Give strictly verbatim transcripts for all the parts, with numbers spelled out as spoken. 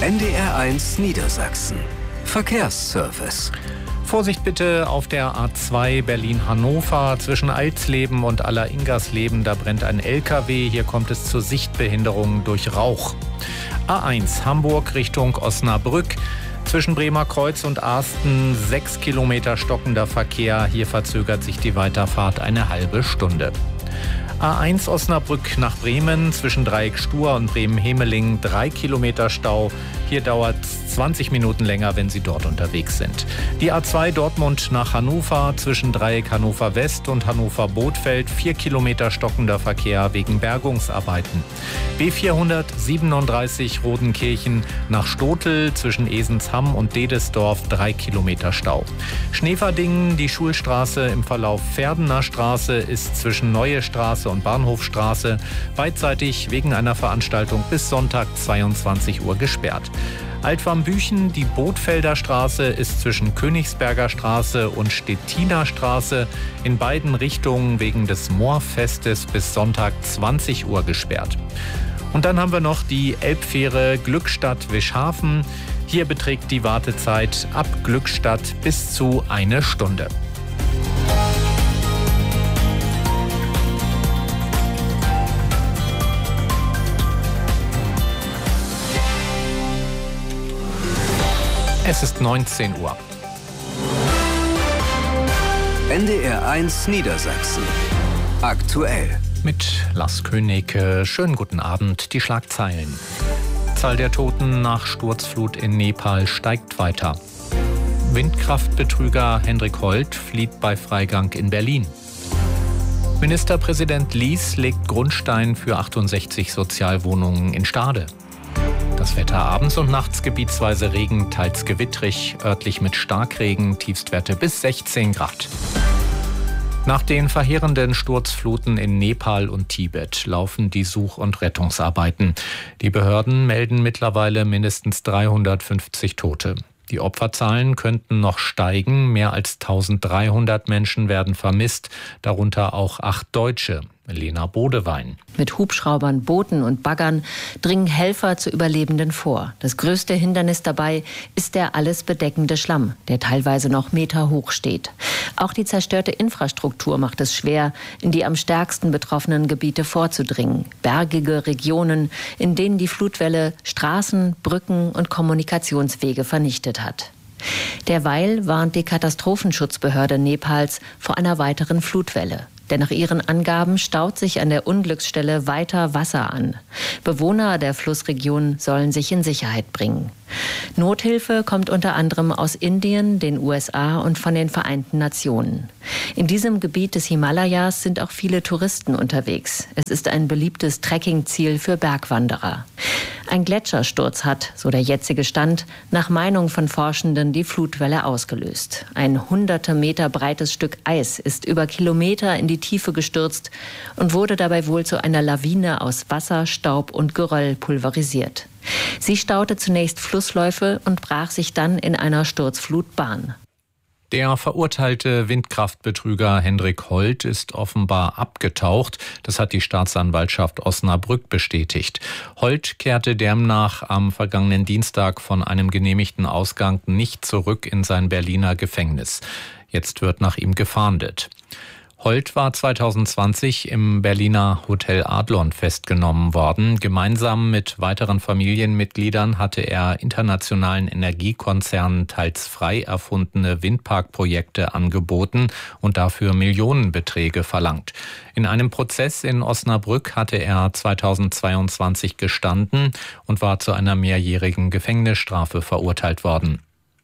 N D R eins Niedersachsen. Verkehrsservice. Vorsicht bitte auf der A zwei Berlin-Hannover. Zwischen Alsleben und Aller-Ingersleben, da brennt ein L K W. Hier kommt es zur Sichtbehinderung durch Rauch. A eins Hamburg Richtung Osnabrück. Zwischen Bremer Kreuz und Asten sechs Kilometer stockender Verkehr. Hier verzögert sich die Weiterfahrt eine halbe Stunde. A eins Osnabrück nach Bremen, zwischen Dreieck Stur und Bremen-Hemeling drei Kilometer Stau. Hier dauert es zwanzig Minuten länger, wenn Sie dort unterwegs sind. Die A zwei Dortmund nach Hannover, zwischen Dreieck Hannover West und Hannover Bothfeld vier Kilometer stockender Verkehr wegen Bergungsarbeiten. B vierhundertsiebenunddreißig Rodenkirchen nach Stotel, zwischen Esensham und Dedesdorf drei Kilometer Stau. Schneverdingen, die Schulstraße im Verlauf Verdener Straße ist zwischen Neue Straße und Bahnhofstraße beidseitig wegen einer Veranstaltung bis Sonntag zweiundzwanzig Uhr gesperrt. Altwarmbüchen, die Bothfelder Straße ist zwischen Königsberger Straße und Stettiner Straße in beiden Richtungen wegen des Moorfestes bis Sonntag zwanzig Uhr gesperrt. Und dann haben wir noch die Elbfähre Glückstadt-Wischhafen. Hier beträgt die Wartezeit ab Glückstadt bis zu eine Stunde. Es ist neunzehn Uhr. N D R eins Niedersachsen. Aktuell. Mit Lars König. Schönen guten Abend. Die Schlagzeilen. Zahl der Toten nach Sturzflut in Nepal steigt weiter. Windkraftbetrüger Hendrik Holt flieht bei Freigang in Berlin. Ministerpräsident Lies legt Grundstein für achtundsechzig Sozialwohnungen in Stade. Das Wetter abends und nachts gebietsweise Regen, teils gewittrig, örtlich mit Starkregen, Tiefstwerte bis sechzehn Grad. Nach den verheerenden Sturzfluten in Nepal und Tibet laufen die Such- und Rettungsarbeiten. Die Behörden melden mittlerweile mindestens dreihundertfünfzig Tote. Die Opferzahlen könnten noch steigen. Mehr als eintausenddreihundert Menschen werden vermisst, darunter auch acht Deutsche. Lena Bodewein. Mit Hubschraubern, Booten und Baggern dringen Helfer zu Überlebenden vor. Das größte Hindernis dabei ist der alles bedeckende Schlamm, der teilweise noch Meter hoch steht. Auch die zerstörte Infrastruktur macht es schwer, in die am stärksten betroffenen Gebiete vorzudringen. Bergige Regionen, in denen die Flutwelle Straßen, Brücken und Kommunikationswege vernichtet hat. Derweil warnt die Katastrophenschutzbehörde Nepals vor einer weiteren Flutwelle. Denn nach ihren Angaben staut sich an der Unglücksstelle weiter Wasser an. Bewohner der Flussregion sollen sich in Sicherheit bringen. Nothilfe kommt unter anderem aus Indien, den U S A und von den Vereinten Nationen. In diesem Gebiet des Himalayas sind auch viele Touristen unterwegs. Es ist ein beliebtes Trekkingziel für Bergwanderer. Ein Gletschersturz hat, so der jetzige Stand, nach Meinung von Forschenden die Flutwelle ausgelöst. Ein hunderte Meter breites Stück Eis ist über Kilometer in die Tiefe gestürzt und wurde dabei wohl zu einer Lawine aus Wasser, Staub und Geröll pulverisiert. Sie staute zunächst Flussläufe und brach sich dann in einer Sturzflut Bahn. Der verurteilte Windkraftbetrüger Hendrik Holt ist offenbar abgetaucht. Das hat die Staatsanwaltschaft Osnabrück bestätigt. Holt kehrte demnach am vergangenen Dienstag von einem genehmigten Ausgang nicht zurück in sein Berliner Gefängnis. Jetzt wird nach ihm gefahndet. Holt war zweitausendzwanzig im Berliner Hotel Adlon festgenommen worden. Gemeinsam mit weiteren Familienmitgliedern hatte er internationalen Energiekonzernen teils frei erfundene Windparkprojekte angeboten und dafür Millionenbeträge verlangt. In einem Prozess in Osnabrück hatte er zweitausendzweiundzwanzig gestanden und war zu einer mehrjährigen Gefängnisstrafe verurteilt worden.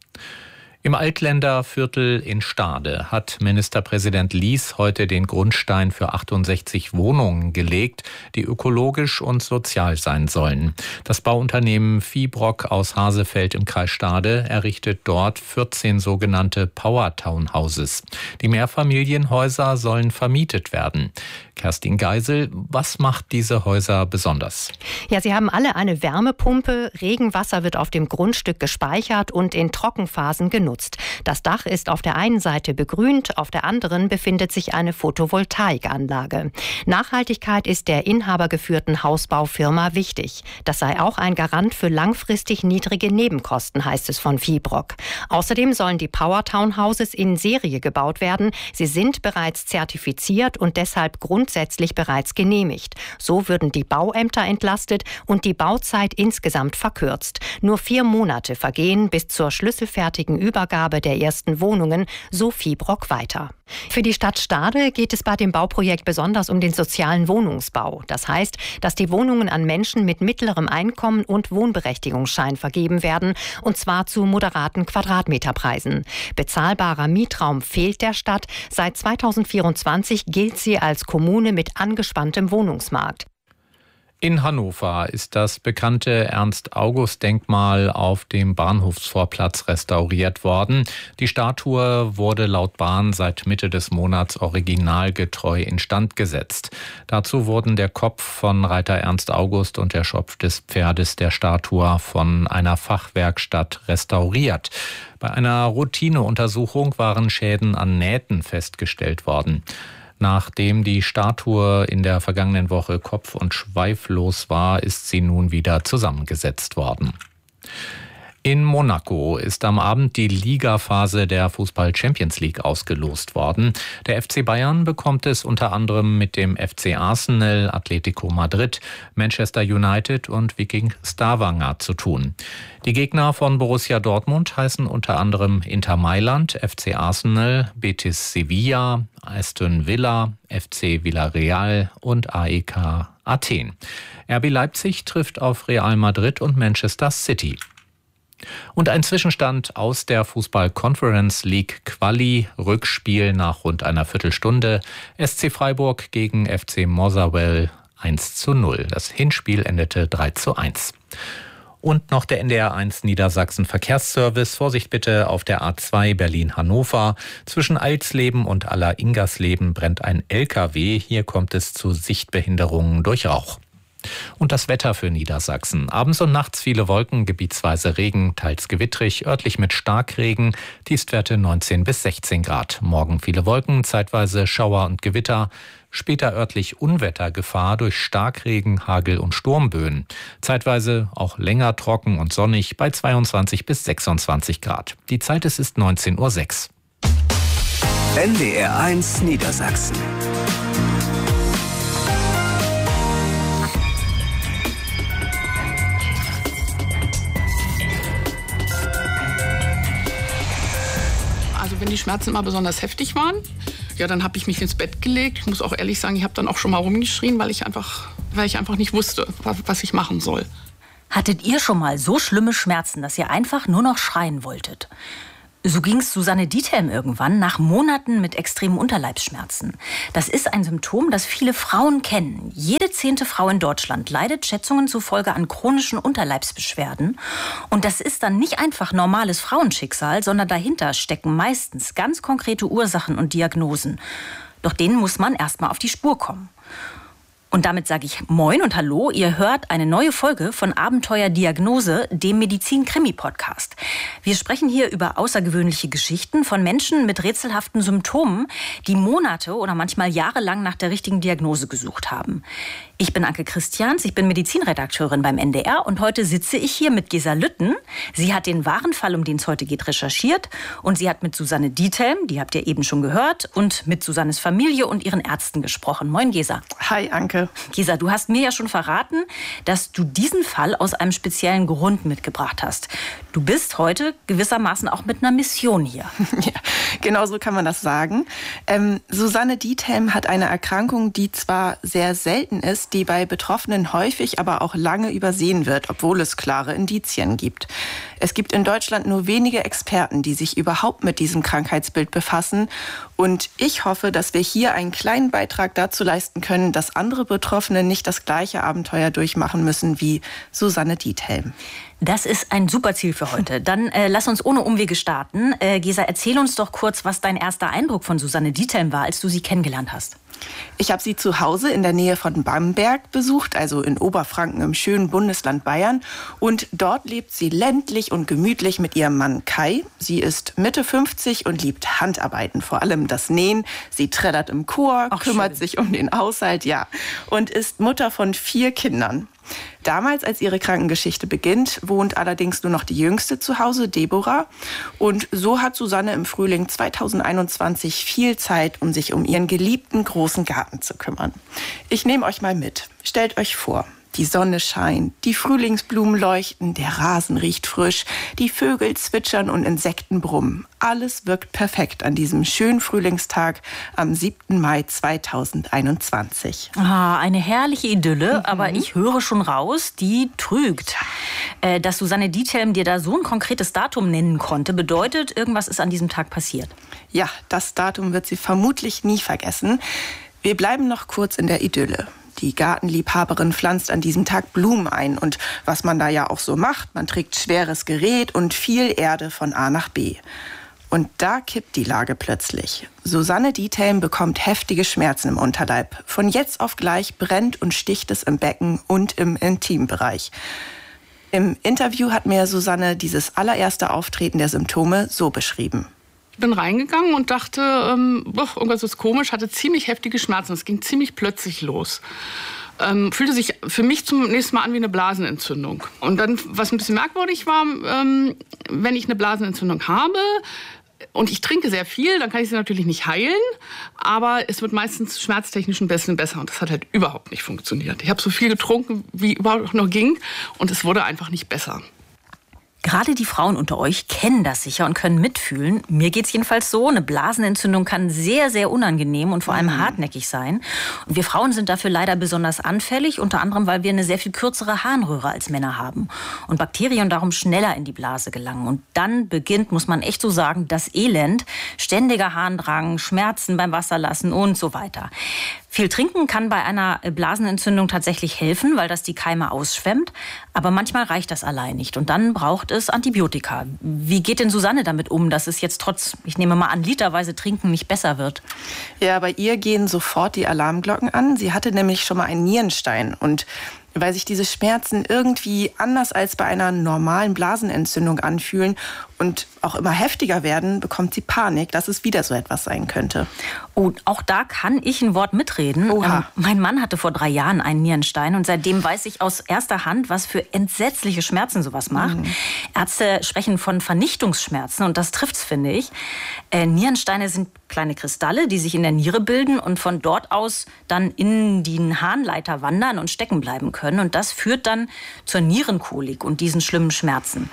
Im Altländer Viertel in Stade hat Ministerpräsident Lies heute den Grundstein für achtundsechzig Wohnungen gelegt, die ökologisch und sozial sein sollen. Das Bauunternehmen Viehbrock aus Hasefeld im Kreis Stade errichtet dort vierzehn sogenannte Power Townhouses. Die Mehrfamilienhäuser sollen vermietet werden. Kerstin Geisel, was macht diese Häuser besonders? Ja, sie haben alle eine Wärmepumpe, Regenwasser wird auf dem Grundstück gespeichert und in Trockenphasen genutzt. genutzt. Das Dach ist auf der einen Seite begrünt, auf der anderen befindet sich eine Photovoltaikanlage. Nachhaltigkeit ist der inhabergeführten Hausbaufirma wichtig. Das sei auch ein Garant für langfristig niedrige Nebenkosten, heißt es von Fibrock. Außerdem sollen die Power Townhouses in Serie gebaut werden. Sie sind bereits zertifiziert und deshalb grundsätzlich bereits genehmigt. So würden die Bauämter entlastet und die Bauzeit insgesamt verkürzt. Nur vier Monate vergehen bis zur schlüsselfertigen Übergabe der ersten Wohnungen, so Fibrock weiter. Für die Stadt Stade geht es bei dem Bauprojekt besonders um den sozialen Wohnungsbau. Das heißt, dass die Wohnungen an Menschen mit mittlerem Einkommen und Wohnberechtigungsschein vergeben werden, und zwar zu moderaten Quadratmeterpreisen. Bezahlbarer Mietraum fehlt der Stadt. Seit zweitausendvierundzwanzig gilt sie als Kommune mit angespanntem Wohnungsmarkt. In Hannover ist das bekannte Ernst-August-Denkmal auf dem Bahnhofsvorplatz restauriert worden. Die Statue wurde laut Bahn seit Mitte des Monats originalgetreu instand gesetzt. Dazu wurden der Kopf von Reiter Ernst August und der Schopf des Pferdes der Statue von einer Fachwerkstatt restauriert. Bei einer Routineuntersuchung waren Schäden an Nähten festgestellt worden. Nachdem die Statue in der vergangenen Woche kopf- und schweiflos war, ist sie nun wieder zusammengesetzt worden. In Monaco ist am Abend die Ligaphase der Fußball-Champions League ausgelost worden. Der F C Bayern bekommt es unter anderem mit dem F C Arsenal, Atletico Madrid, Manchester United und Viking Stavanger zu tun. Die Gegner von Borussia Dortmund heißen unter anderem Inter Mailand, F C Arsenal, Betis Sevilla, Aston Villa, F C Villarreal und A E K Athen. R B Leipzig trifft auf Real Madrid und Manchester City. Und ein Zwischenstand aus der Fußball-Conference League Quali, Rückspiel nach rund einer Viertelstunde. S C Freiburg gegen F C Motherwell eins zu null. Das Hinspiel endete drei zu eins. Und noch der N D R eins Niedersachsen Verkehrsservice. Vorsicht bitte auf der A zwei Berlin-Hannover. Zwischen Alsleben und Aller-Ingersleben brennt ein L K W. Hier kommt es zu Sichtbehinderungen durch Rauch. Und das Wetter für Niedersachsen. Abends und nachts viele Wolken, gebietsweise Regen, teils gewittrig, örtlich mit Starkregen, Tiefstwerte neunzehn bis sechzehn Grad. Morgen viele Wolken, zeitweise Schauer und Gewitter, später örtlich Unwettergefahr durch Starkregen, Hagel und Sturmböen. Zeitweise auch länger trocken und sonnig bei zweiundzwanzig bis sechsundzwanzig Grad. Die Zeit es ist neunzehn Uhr sechs. N D R eins Niedersachsen. Wenn die Schmerzen immer besonders heftig waren, ja, dann habe ich mich ins Bett gelegt. Ich muss auch ehrlich sagen, ich habe dann auch schon mal rumgeschrien, weil ich einfach, weil ich einfach nicht wusste, was ich machen soll. Hattet ihr schon mal so schlimme Schmerzen, dass ihr einfach nur noch schreien wolltet? So ging es Susanne Diethelm irgendwann nach Monaten mit extremen Unterleibsschmerzen. Das ist ein Symptom, das viele Frauen kennen. Jede zehnte Frau in Deutschland leidet Schätzungen zufolge an chronischen Unterleibsbeschwerden. Und das ist dann nicht einfach normales Frauenschicksal, sondern dahinter stecken meistens ganz konkrete Ursachen und Diagnosen. Doch denen muss man erstmal auf die Spur kommen. Und damit sage ich Moin und Hallo. Ihr hört eine neue Folge von Abenteuer Diagnose, dem Medizin-Krimi-Podcast. Wir sprechen hier über außergewöhnliche Geschichten von Menschen mit rätselhaften Symptomen, die Monate oder manchmal jahrelang nach der richtigen Diagnose gesucht haben. Ich bin Anke Christians, ich bin Medizinredakteurin beim N D R und heute sitze ich hier mit Gesa Lütten. Sie hat den wahren Fall, um den es heute geht, recherchiert und sie hat mit Susanne Diethelm, die habt ihr eben schon gehört, und mit Susannes Familie und ihren Ärzten gesprochen. Moin Gesa. Hi Anke. Gesa, du hast mir ja schon verraten, dass du diesen Fall aus einem speziellen Grund mitgebracht hast. Du bist heute gewissermaßen auch mit einer Mission hier. Ja, genau so kann man das sagen. Ähm, Susanne Diethelm hat eine Erkrankung, die zwar sehr selten ist, die bei Betroffenen häufig, aber auch lange übersehen wird, obwohl es klare Indizien gibt. Es gibt in Deutschland nur wenige Experten, die sich überhaupt mit diesem Krankheitsbild befassen. Und ich hoffe, dass wir hier einen kleinen Beitrag dazu leisten können, dass andere Betroffene nicht das gleiche Abenteuer durchmachen müssen wie Susanne Diethelm. Das ist ein super Ziel für heute. Dann äh, lass uns ohne Umwege starten. Äh, Gesa, erzähl uns doch kurz, was dein erster Eindruck von Susanne Diethelm war, als du sie kennengelernt hast. Ich habe sie zu Hause in der Nähe von Bamberg besucht, also in Oberfranken im schönen Bundesland Bayern. Und dort lebt sie ländlich und gemütlich mit ihrem Mann Kai. Sie ist Mitte fünfzig und liebt Handarbeiten, vor allem das Nähen. Sie trällert im Chor, Ach, kümmert schön. sich um den Haushalt, ja, und ist Mutter von vier Kindern. Damals, als ihre Krankengeschichte beginnt, wohnt allerdings nur noch die Jüngste zu Hause, Deborah. Und so hat Susanne im Frühling zweitausendeinundzwanzig viel Zeit, um sich um ihren geliebten großen Garten zu kümmern. Ich nehme euch mal mit. Stellt euch vor, die Sonne scheint, die Frühlingsblumen leuchten, der Rasen riecht frisch, die Vögel zwitschern und Insekten brummen. Alles wirkt perfekt an diesem schönen Frühlingstag am siebten Mai zweitausendeinundzwanzig. Ah, eine herrliche Idylle, mhm. aber ich höre schon raus, die trügt. Äh, dass Susanne Diethelm dir da so ein konkretes Datum nennen konnte, bedeutet, irgendwas ist an diesem Tag passiert. Ja, das Datum wird sie vermutlich nie vergessen. Wir bleiben noch kurz in der Idylle. Die Gartenliebhaberin pflanzt an diesem Tag Blumen ein. Und was man da ja auch so macht, man trägt schweres Gerät und viel Erde von A nach B. Und da kippt die Lage plötzlich. Susanne Diethelm bekommt heftige Schmerzen im Unterleib. Von jetzt auf gleich brennt und sticht es im Becken und im Intimbereich. Im Interview hat mir Susanne dieses allererste Auftreten der Symptome so beschrieben. Ich bin reingegangen und dachte, ähm, boah, irgendwas ist komisch, hatte ziemlich heftige Schmerzen. Es ging ziemlich plötzlich los. Ähm, fühlte sich für mich zum nächsten Mal an wie eine Blasenentzündung. Und dann, was ein bisschen merkwürdig war, ähm, wenn ich eine Blasenentzündung habe und ich trinke sehr viel, dann kann ich sie natürlich nicht heilen. Aber es wird meistens schmerztechnisch ein bisschen besser. Und das hat halt überhaupt nicht funktioniert. Ich habe so viel getrunken, wie überhaupt noch ging. Und es wurde einfach nicht besser. Gerade die Frauen unter euch kennen das sicher und können mitfühlen. Mir geht's jedenfalls so. Eine Blasenentzündung kann sehr, sehr unangenehm und vor allem mhm. hartnäckig sein. Und wir Frauen sind dafür leider besonders anfällig, unter anderem, weil wir eine sehr viel kürzere Harnröhre als Männer haben. Und Bakterien darum schneller in die Blase gelangen. Und dann beginnt, muss man echt so sagen, das Elend. Ständiger Harndrang, Schmerzen beim Wasserlassen und so weiter. Viel trinken kann bei einer Blasenentzündung tatsächlich helfen, weil das die Keime ausschwemmt. Aber manchmal reicht das allein nicht. Und dann braucht es Antibiotika. Wie geht denn Susanne damit um, dass es jetzt trotz, ich nehme mal an, literweise Trinken nicht besser wird? Ja, bei ihr gehen sofort die Alarmglocken an. Sie hatte nämlich schon mal einen Nierenstein. Und weil sich diese Schmerzen irgendwie anders als bei einer normalen Blasenentzündung anfühlen und auch immer heftiger werden, bekommt sie Panik, dass es wieder so etwas sein könnte. Und auch da kann ich ein Wort mitreden. Ähm, mein Mann hatte vor drei Jahren einen Nierenstein und seitdem weiß ich aus erster Hand, was für entsetzliche Schmerzen sowas macht. Mhm. Ärzte sprechen von Vernichtungsschmerzen und das trifft's, finde ich. Äh, Nierensteine sind kleine Kristalle, die sich in der Niere bilden und von dort aus dann in den Harnleiter wandern und stecken bleiben können. Und das führt dann zur Nierenkolik und diesen schlimmen Schmerzen.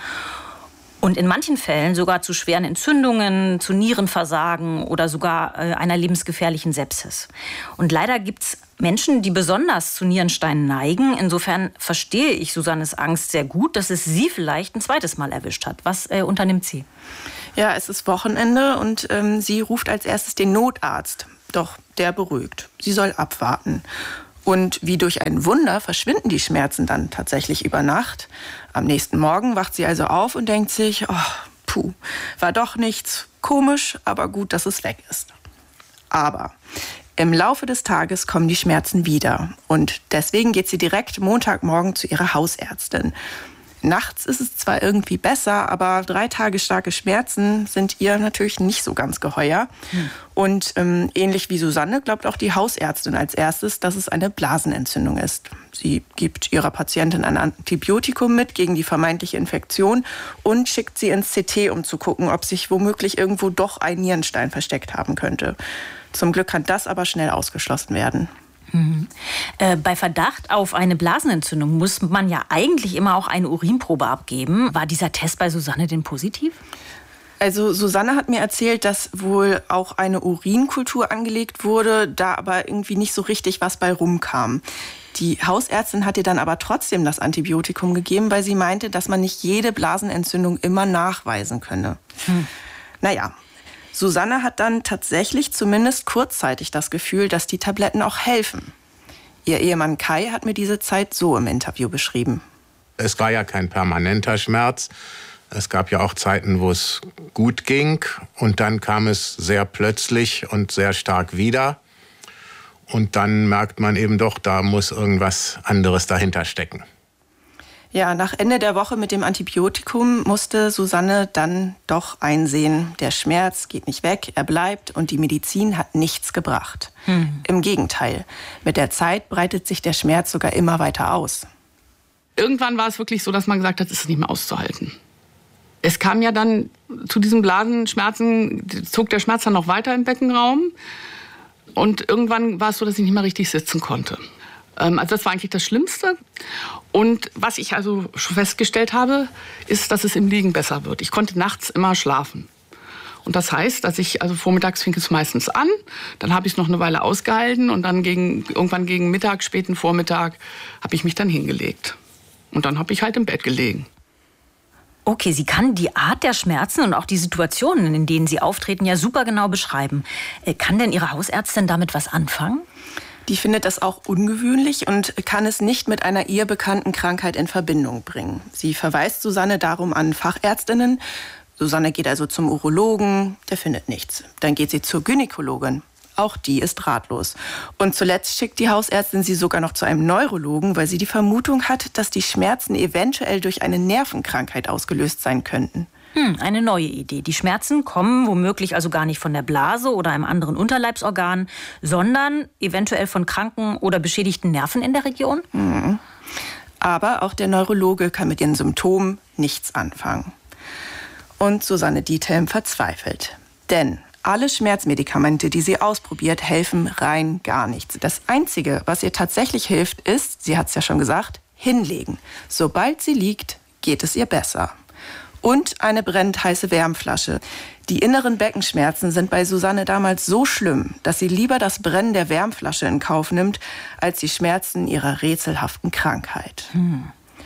Und in manchen Fällen sogar zu schweren Entzündungen, zu Nierenversagen oder sogar äh, einer lebensgefährlichen Sepsis. Und leider gibt's Menschen, die besonders zu Nierensteinen neigen. Insofern verstehe ich Susannes Angst sehr gut, dass es sie vielleicht ein zweites Mal erwischt hat. Was äh, unternimmt sie? Ja, es ist Wochenende und ähm, sie ruft als erstes den Notarzt. Doch der beruhigt. Sie soll abwarten. Und wie durch ein Wunder verschwinden die Schmerzen dann tatsächlich über Nacht. Am nächsten Morgen wacht sie also auf und denkt sich, oh, puh, war doch nichts. Komisch, aber gut, dass es weg ist. Aber im Laufe des Tages kommen die Schmerzen wieder. Und deswegen geht sie direkt Montagmorgen zu ihrer Hausärztin. Nachts ist es zwar irgendwie besser, aber drei Tage starke Schmerzen sind ihr natürlich nicht so ganz geheuer. Hm. Und ähm, ähnlich wie Susanne glaubt auch die Hausärztin als erstes, dass es eine Blasenentzündung ist. Sie gibt ihrer Patientin ein Antibiotikum mit gegen die vermeintliche Infektion und schickt sie ins C T, um zu gucken, ob sich womöglich irgendwo doch ein Nierenstein versteckt haben könnte. Zum Glück kann das aber schnell ausgeschlossen werden. Mhm. Äh, bei Verdacht auf eine Blasenentzündung muss man ja eigentlich immer auch eine Urinprobe abgeben. War dieser Test bei Susanne denn positiv? Also Susanne hat mir erzählt, dass wohl auch eine Urinkultur angelegt wurde, da aber irgendwie nicht so richtig was bei rumkam. Die Hausärztin hat ihr dann aber trotzdem das Antibiotikum gegeben, weil sie meinte, dass man nicht jede Blasenentzündung immer nachweisen könne. Hm. Naja, Susanne hat dann tatsächlich zumindest kurzzeitig das Gefühl, dass die Tabletten auch helfen. Ihr Ehemann Kai hat mir diese Zeit so im Interview beschrieben. Es war ja kein permanenter Schmerz. Es gab ja auch Zeiten, wo es gut ging. Und dann kam es sehr plötzlich und sehr stark wieder. Und dann merkt man eben doch, da muss irgendwas anderes dahinter stecken. Ja, nach Ende der Woche mit dem Antibiotikum musste Susanne dann doch einsehen, der Schmerz geht nicht weg, er bleibt und die Medizin hat nichts gebracht. Hm. Im Gegenteil, mit der Zeit breitet sich der Schmerz sogar immer weiter aus. Irgendwann war es wirklich so, dass man gesagt hat, es ist nicht mehr auszuhalten. Es kam ja dann zu diesen Blasenschmerzen, zog der Schmerz dann noch weiter im Beckenraum. Und irgendwann war es so, dass ich nicht mehr richtig sitzen konnte. Also das war eigentlich das Schlimmste. Und was ich also schon festgestellt habe, ist, dass es im Liegen besser wird. Ich konnte nachts immer schlafen. Und das heißt, dass ich, also vormittags fing es meistens an, dann habe ich es noch eine Weile ausgehalten und dann gegen, irgendwann gegen Mittag, späten Vormittag, habe ich mich dann hingelegt. Und dann habe ich halt im Bett gelegen. Okay, sie kann die Art der Schmerzen und auch die Situationen, in denen sie auftreten, ja super genau beschreiben. Kann denn Ihre Hausärztin damit was anfangen? Die findet das auch ungewöhnlich und kann es nicht mit einer ihr bekannten Krankheit in Verbindung bringen. Sie verweist Susanne darum an Fachärztinnen. Susanne geht also zum Urologen, der findet nichts. Dann geht sie zur Gynäkologin. Auch die ist ratlos. Und zuletzt schickt die Hausärztin sie sogar noch zu einem Neurologen, weil sie die Vermutung hat, dass die Schmerzen eventuell durch eine Nervenkrankheit ausgelöst sein könnten. Hm, eine neue Idee. Die Schmerzen kommen womöglich also gar nicht von der Blase oder einem anderen Unterleibsorgan, sondern eventuell von kranken oder beschädigten Nerven in der Region? Hm. Aber auch der Neurologe kann mit ihren Symptomen nichts anfangen. Und Susanne Diethelm verzweifelt. Denn alle Schmerzmedikamente, die sie ausprobiert, helfen rein gar nichts. Das Einzige, was ihr tatsächlich hilft, ist, sie hat es ja schon gesagt, hinlegen. Sobald sie liegt, geht es ihr besser. Und eine brennend heiße Wärmflasche. Die inneren Beckenschmerzen sind bei Susanne damals so schlimm, dass sie lieber das Brennen der Wärmflasche in Kauf nimmt, als die Schmerzen ihrer rätselhaften Krankheit. Hm.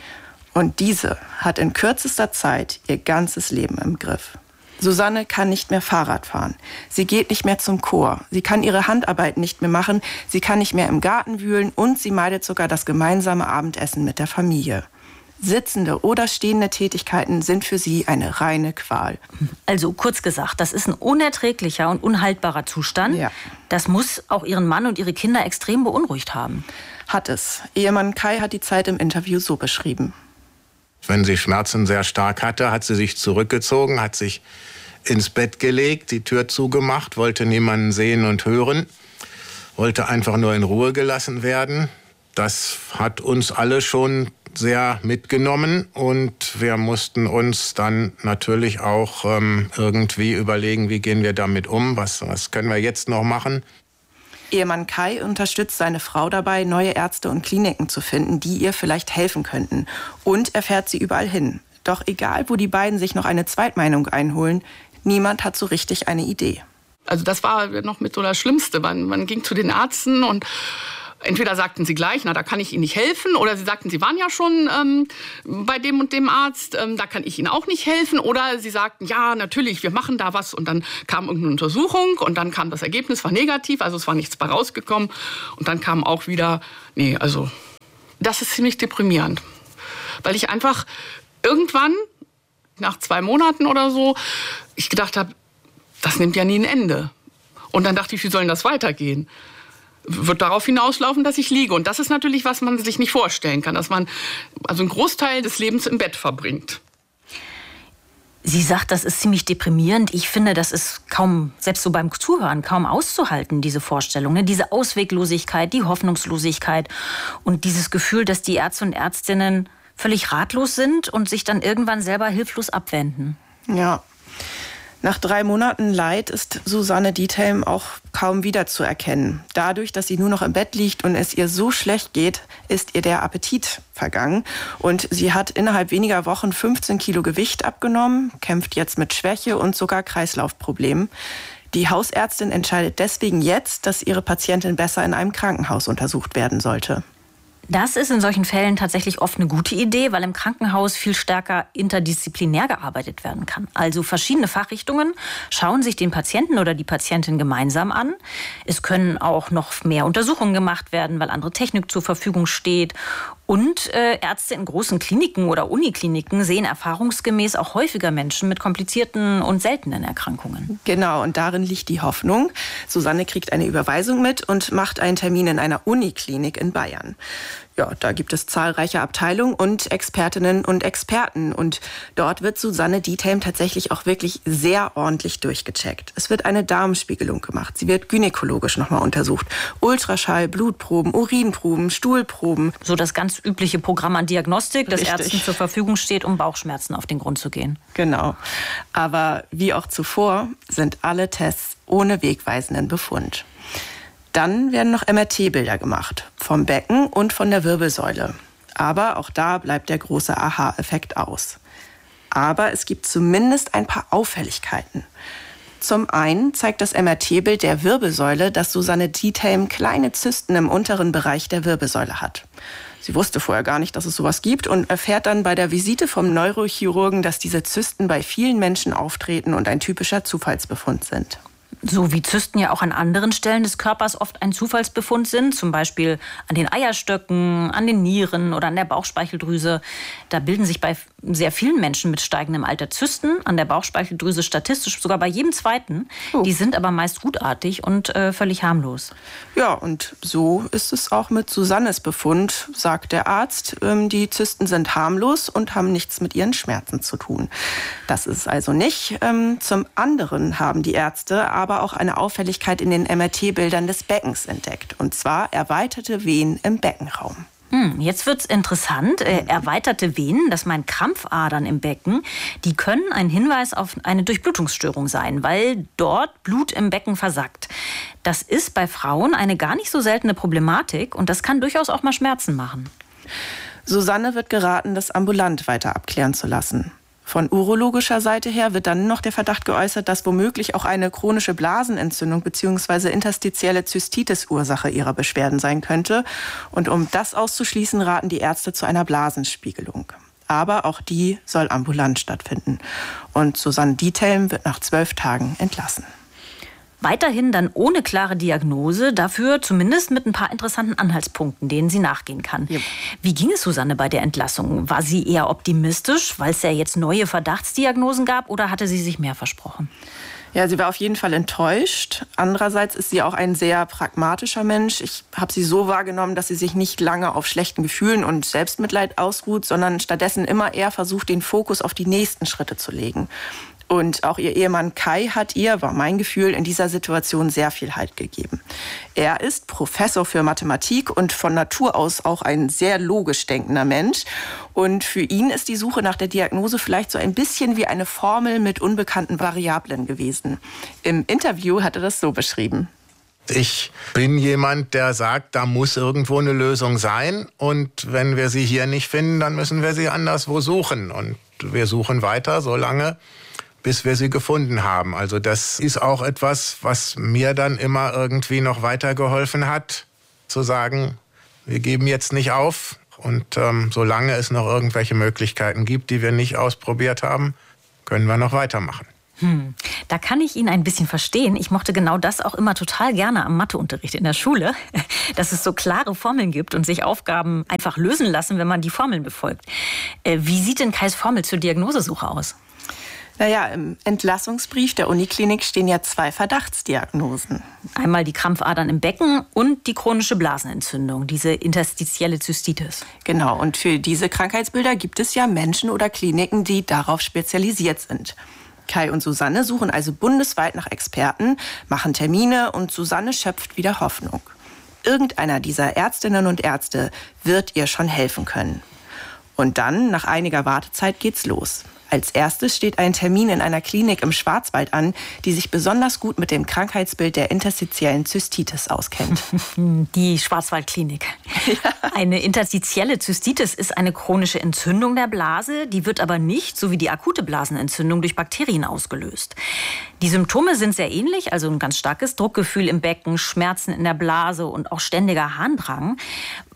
Und diese hat in kürzester Zeit ihr ganzes Leben im Griff. Susanne kann nicht mehr Fahrrad fahren. Sie geht nicht mehr zum Chor. Sie kann ihre Handarbeit nicht mehr machen. Sie kann nicht mehr im Garten wühlen und sie meidet sogar das gemeinsame Abendessen mit der Familie. Sitzende oder stehende Tätigkeiten sind für sie eine reine Qual. Also kurz gesagt, das ist ein unerträglicher und unhaltbarer Zustand. Ja. Das muss auch ihren Mann und ihre Kinder extrem beunruhigt haben. Hat es. Ehemann Kai hat die Zeit im Interview so beschrieben. Wenn sie Schmerzen sehr stark hatte, hat sie sich zurückgezogen, hat sich ins Bett gelegt, die Tür zugemacht, wollte niemanden sehen und hören, wollte einfach nur in Ruhe gelassen werden. Das hat uns alle schon sehr mitgenommen und wir mussten uns dann natürlich auch ähm, irgendwie überlegen, wie gehen wir damit um, was, was können wir jetzt noch machen. Ehemann Kai unterstützt seine Frau dabei, neue Ärzte und Kliniken zu finden, die ihr vielleicht helfen könnten. Und er fährt sie überall hin. Doch egal, wo die beiden sich noch eine Zweitmeinung einholen, niemand hat so richtig eine Idee. Also das war noch mit so das Schlimmste. Man, man ging zu den Ärzten und entweder sagten sie gleich, na, da kann ich Ihnen nicht helfen, oder sie sagten, Sie waren ja schon ähm, bei dem und dem Arzt, ähm, da kann ich Ihnen auch nicht helfen, oder sie sagten, ja, natürlich, wir machen da was, und dann kam irgendeine Untersuchung und dann kam das Ergebnis, war negativ, also es war nichts bei rausgekommen, und dann kam auch wieder, nee, also das ist ziemlich deprimierend, weil ich einfach irgendwann, nach zwei Monaten oder so, ich gedacht habe, das nimmt ja nie ein Ende. Und dann dachte ich, wie soll denn das weitergehen? Wird darauf hinauslaufen, dass ich liege. Und das ist natürlich, was man sich nicht vorstellen kann, dass man also einen Großteil des Lebens im Bett verbringt. Sie sagt, das ist ziemlich deprimierend. Ich finde, das ist kaum, selbst so beim Zuhören, kaum auszuhalten, diese Vorstellung. Ne? Diese Ausweglosigkeit, die Hoffnungslosigkeit und dieses Gefühl, dass die Ärzte und Ärztinnen völlig ratlos sind und sich dann irgendwann selber hilflos abwenden. Ja. Nach drei Monaten Leid ist Susanne Diethelm auch kaum wiederzuerkennen. Dadurch, dass sie nur noch im Bett liegt und es ihr so schlecht geht, ist ihr der Appetit vergangen. Und sie hat innerhalb weniger Wochen fünfzehn Kilo Gewicht abgenommen, kämpft jetzt mit Schwäche und sogar Kreislaufproblemen. Die Hausärztin entscheidet deswegen jetzt, dass ihre Patientin besser in einem Krankenhaus untersucht werden sollte. Das ist in solchen Fällen tatsächlich oft eine gute Idee, weil im Krankenhaus viel stärker interdisziplinär gearbeitet werden kann. Also verschiedene Fachrichtungen schauen sich den Patienten oder die Patientin gemeinsam an. Es können auch noch mehr Untersuchungen gemacht werden, weil andere Technik zur Verfügung steht. Und äh, Ärzte in großen Kliniken oder Unikliniken sehen erfahrungsgemäß auch häufiger Menschen mit komplizierten und seltenen Erkrankungen. Genau, und darin liegt die Hoffnung. Susanne kriegt eine Überweisung mit und macht einen Termin in einer Uniklinik in Bayern. Ja, da gibt es zahlreiche Abteilungen und Expertinnen und Experten. Und dort wird Susanne Diethelm tatsächlich auch wirklich sehr ordentlich durchgecheckt. Es wird eine Darmspiegelung gemacht. Sie wird gynäkologisch nochmal untersucht. Ultraschall, Blutproben, Urinproben, Stuhlproben. So das ganz übliche Programm an Diagnostik, das Richtig. Ärzten zur Verfügung steht, um Bauchschmerzen auf den Grund zu gehen. Genau. Aber wie auch zuvor sind alle Tests ohne wegweisenden Befund. Dann werden noch M R T-Bilder gemacht, vom Becken und von der Wirbelsäule. Aber auch da bleibt der große Aha-Effekt aus. Aber es gibt zumindest ein paar Auffälligkeiten. Zum einen zeigt das M R T-Bild der Wirbelsäule, dass Susanne Diethelm kleine Zysten im unteren Bereich der Wirbelsäule hat. Sie wusste vorher gar nicht, dass es sowas gibt und erfährt dann bei der Visite vom Neurochirurgen, dass diese Zysten bei vielen Menschen auftreten und ein typischer Zufallsbefund sind. So wie Zysten ja auch an anderen Stellen des Körpers oft ein Zufallsbefund sind, zum Beispiel an den Eierstöcken, an den Nieren oder an der Bauchspeicheldrüse. Da bilden sich bei sehr vielen Menschen mit steigendem Alter Zysten, an der Bauchspeicheldrüse statistisch sogar bei jedem zweiten. Oh. Die sind aber meist gutartig und äh, völlig harmlos. Ja, und so ist es auch mit Susannes Befund, sagt der Arzt. Ähm, die Zysten sind harmlos und haben nichts mit ihren Schmerzen zu tun. Das ist also nicht. Ähm, zum anderen haben die Ärzte aber auch eine Auffälligkeit in den M R T-Bildern des Beckens entdeckt. Und zwar erweiterte Venen im Beckenraum. Hm, jetzt wird's interessant. Äh, erweiterte Venen, das meint Krampfadern im Becken, die können ein Hinweis auf eine Durchblutungsstörung sein, weil dort Blut im Becken versackt. Das ist bei Frauen eine gar nicht so seltene Problematik und das kann durchaus auch mal Schmerzen machen. Susanne wird geraten, das ambulant weiter abklären zu lassen. Von urologischer Seite her wird dann noch der Verdacht geäußert, dass womöglich auch eine chronische Blasenentzündung bzw. interstitielle Zystitis Ursache ihrer Beschwerden sein könnte. Und um das auszuschließen, raten die Ärzte zu einer Blasenspiegelung. Aber auch die soll ambulant stattfinden. Und Susanne Diethelm wird nach zwölf Tagen entlassen. Weiterhin dann ohne klare Diagnose, dafür zumindest mit ein paar interessanten Anhaltspunkten, denen sie nachgehen kann. Ja. Wie ging es Susanne bei der Entlassung? War sie eher optimistisch, weil es ja jetzt neue Verdachtsdiagnosen gab, oder hatte sie sich mehr versprochen? Ja, sie war auf jeden Fall enttäuscht. Andererseits ist sie auch ein sehr pragmatischer Mensch. Ich habe sie so wahrgenommen, dass sie sich nicht lange auf schlechten Gefühlen und Selbstmitleid ausruht, sondern stattdessen immer eher versucht, den Fokus auf die nächsten Schritte zu legen. Und auch ihr Ehemann Kai hat ihr, war mein Gefühl, in dieser Situation sehr viel Halt gegeben. Er ist Professor für Mathematik und von Natur aus auch ein sehr logisch denkender Mensch. Und für ihn ist die Suche nach der Diagnose vielleicht so ein bisschen wie eine Formel mit unbekannten Variablen gewesen. Im Interview hat er das so beschrieben. Ich bin jemand, der sagt, da muss irgendwo eine Lösung sein. Und wenn wir sie hier nicht finden, dann müssen wir sie anderswo suchen. Und wir suchen weiter, solange bis wir sie gefunden haben. Also das ist auch etwas, was mir dann immer irgendwie noch weitergeholfen hat, zu sagen, wir geben jetzt nicht auf. Und ähm, solange es noch irgendwelche Möglichkeiten gibt, die wir nicht ausprobiert haben, können wir noch weitermachen. Hm. Da kann ich ihn ein bisschen verstehen. Ich mochte genau das auch immer total gerne am Matheunterricht in der Schule, dass es so klare Formeln gibt und sich Aufgaben einfach lösen lassen, wenn man die Formeln befolgt. Äh, wie sieht denn Kais Formel zur Diagnosesuche aus? Naja, im Entlassungsbrief der Uniklinik stehen ja zwei Verdachtsdiagnosen. Einmal die Krampfadern im Becken und die chronische Blasenentzündung, diese interstitielle Zystitis. Genau, und für diese Krankheitsbilder gibt es ja Menschen oder Kliniken, die darauf spezialisiert sind. Kai und Susanne suchen also bundesweit nach Experten, machen Termine und Susanne schöpft wieder Hoffnung. Irgendeiner dieser Ärztinnen und Ärzte wird ihr schon helfen können. Und dann, nach einiger Wartezeit, geht's los. Als erstes steht ein Termin in einer Klinik im Schwarzwald an, die sich besonders gut mit dem Krankheitsbild der interstitiellen Zystitis auskennt. Die Schwarzwaldklinik. Ja. Eine interstitielle Zystitis ist eine chronische Entzündung der Blase, die wird aber nicht, so wie die akute Blasenentzündung, durch Bakterien ausgelöst. Die Symptome sind sehr ähnlich, also ein ganz starkes Druckgefühl im Becken, Schmerzen in der Blase und auch ständiger Harndrang.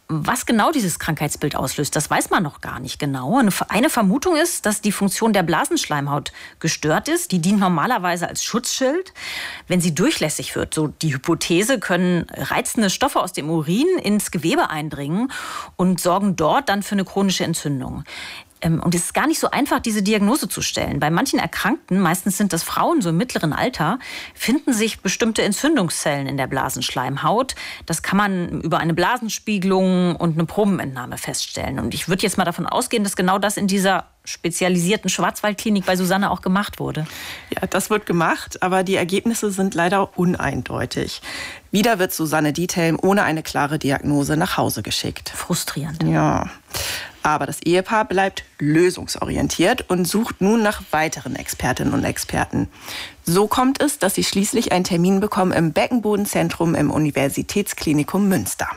Was genau dieses Krankheitsbild auslöst, das weiß man noch gar nicht genau. Eine Vermutung ist, dass die Funktion der Blasenschleimhaut gestört ist. Die dient normalerweise als Schutzschild. Wenn sie durchlässig wird, so die Hypothese, können reizende Stoffe aus dem Urin ins Gewebe eindringen und sorgen dort dann für eine chronische Entzündung. Und es ist gar nicht so einfach, diese Diagnose zu stellen. Bei manchen Erkrankten, meistens sind das Frauen so im mittleren Alter, finden sich bestimmte Entzündungszellen in der Blasenschleimhaut. Das kann man über eine Blasenspiegelung und eine Probenentnahme feststellen. Und ich würde jetzt mal davon ausgehen, dass genau das in dieser spezialisierten Schwarzwaldklinik bei Susanne auch gemacht wurde. Ja, das wird gemacht, aber die Ergebnisse sind leider uneindeutig. Wieder wird Susanne Diethelm ohne eine klare Diagnose nach Hause geschickt. Frustrierend. Ja. Aber das Ehepaar bleibt lösungsorientiert und sucht nun nach weiteren Expertinnen und Experten. So kommt es, dass sie schließlich einen Termin bekommen im Beckenbodenzentrum im Universitätsklinikum Münster.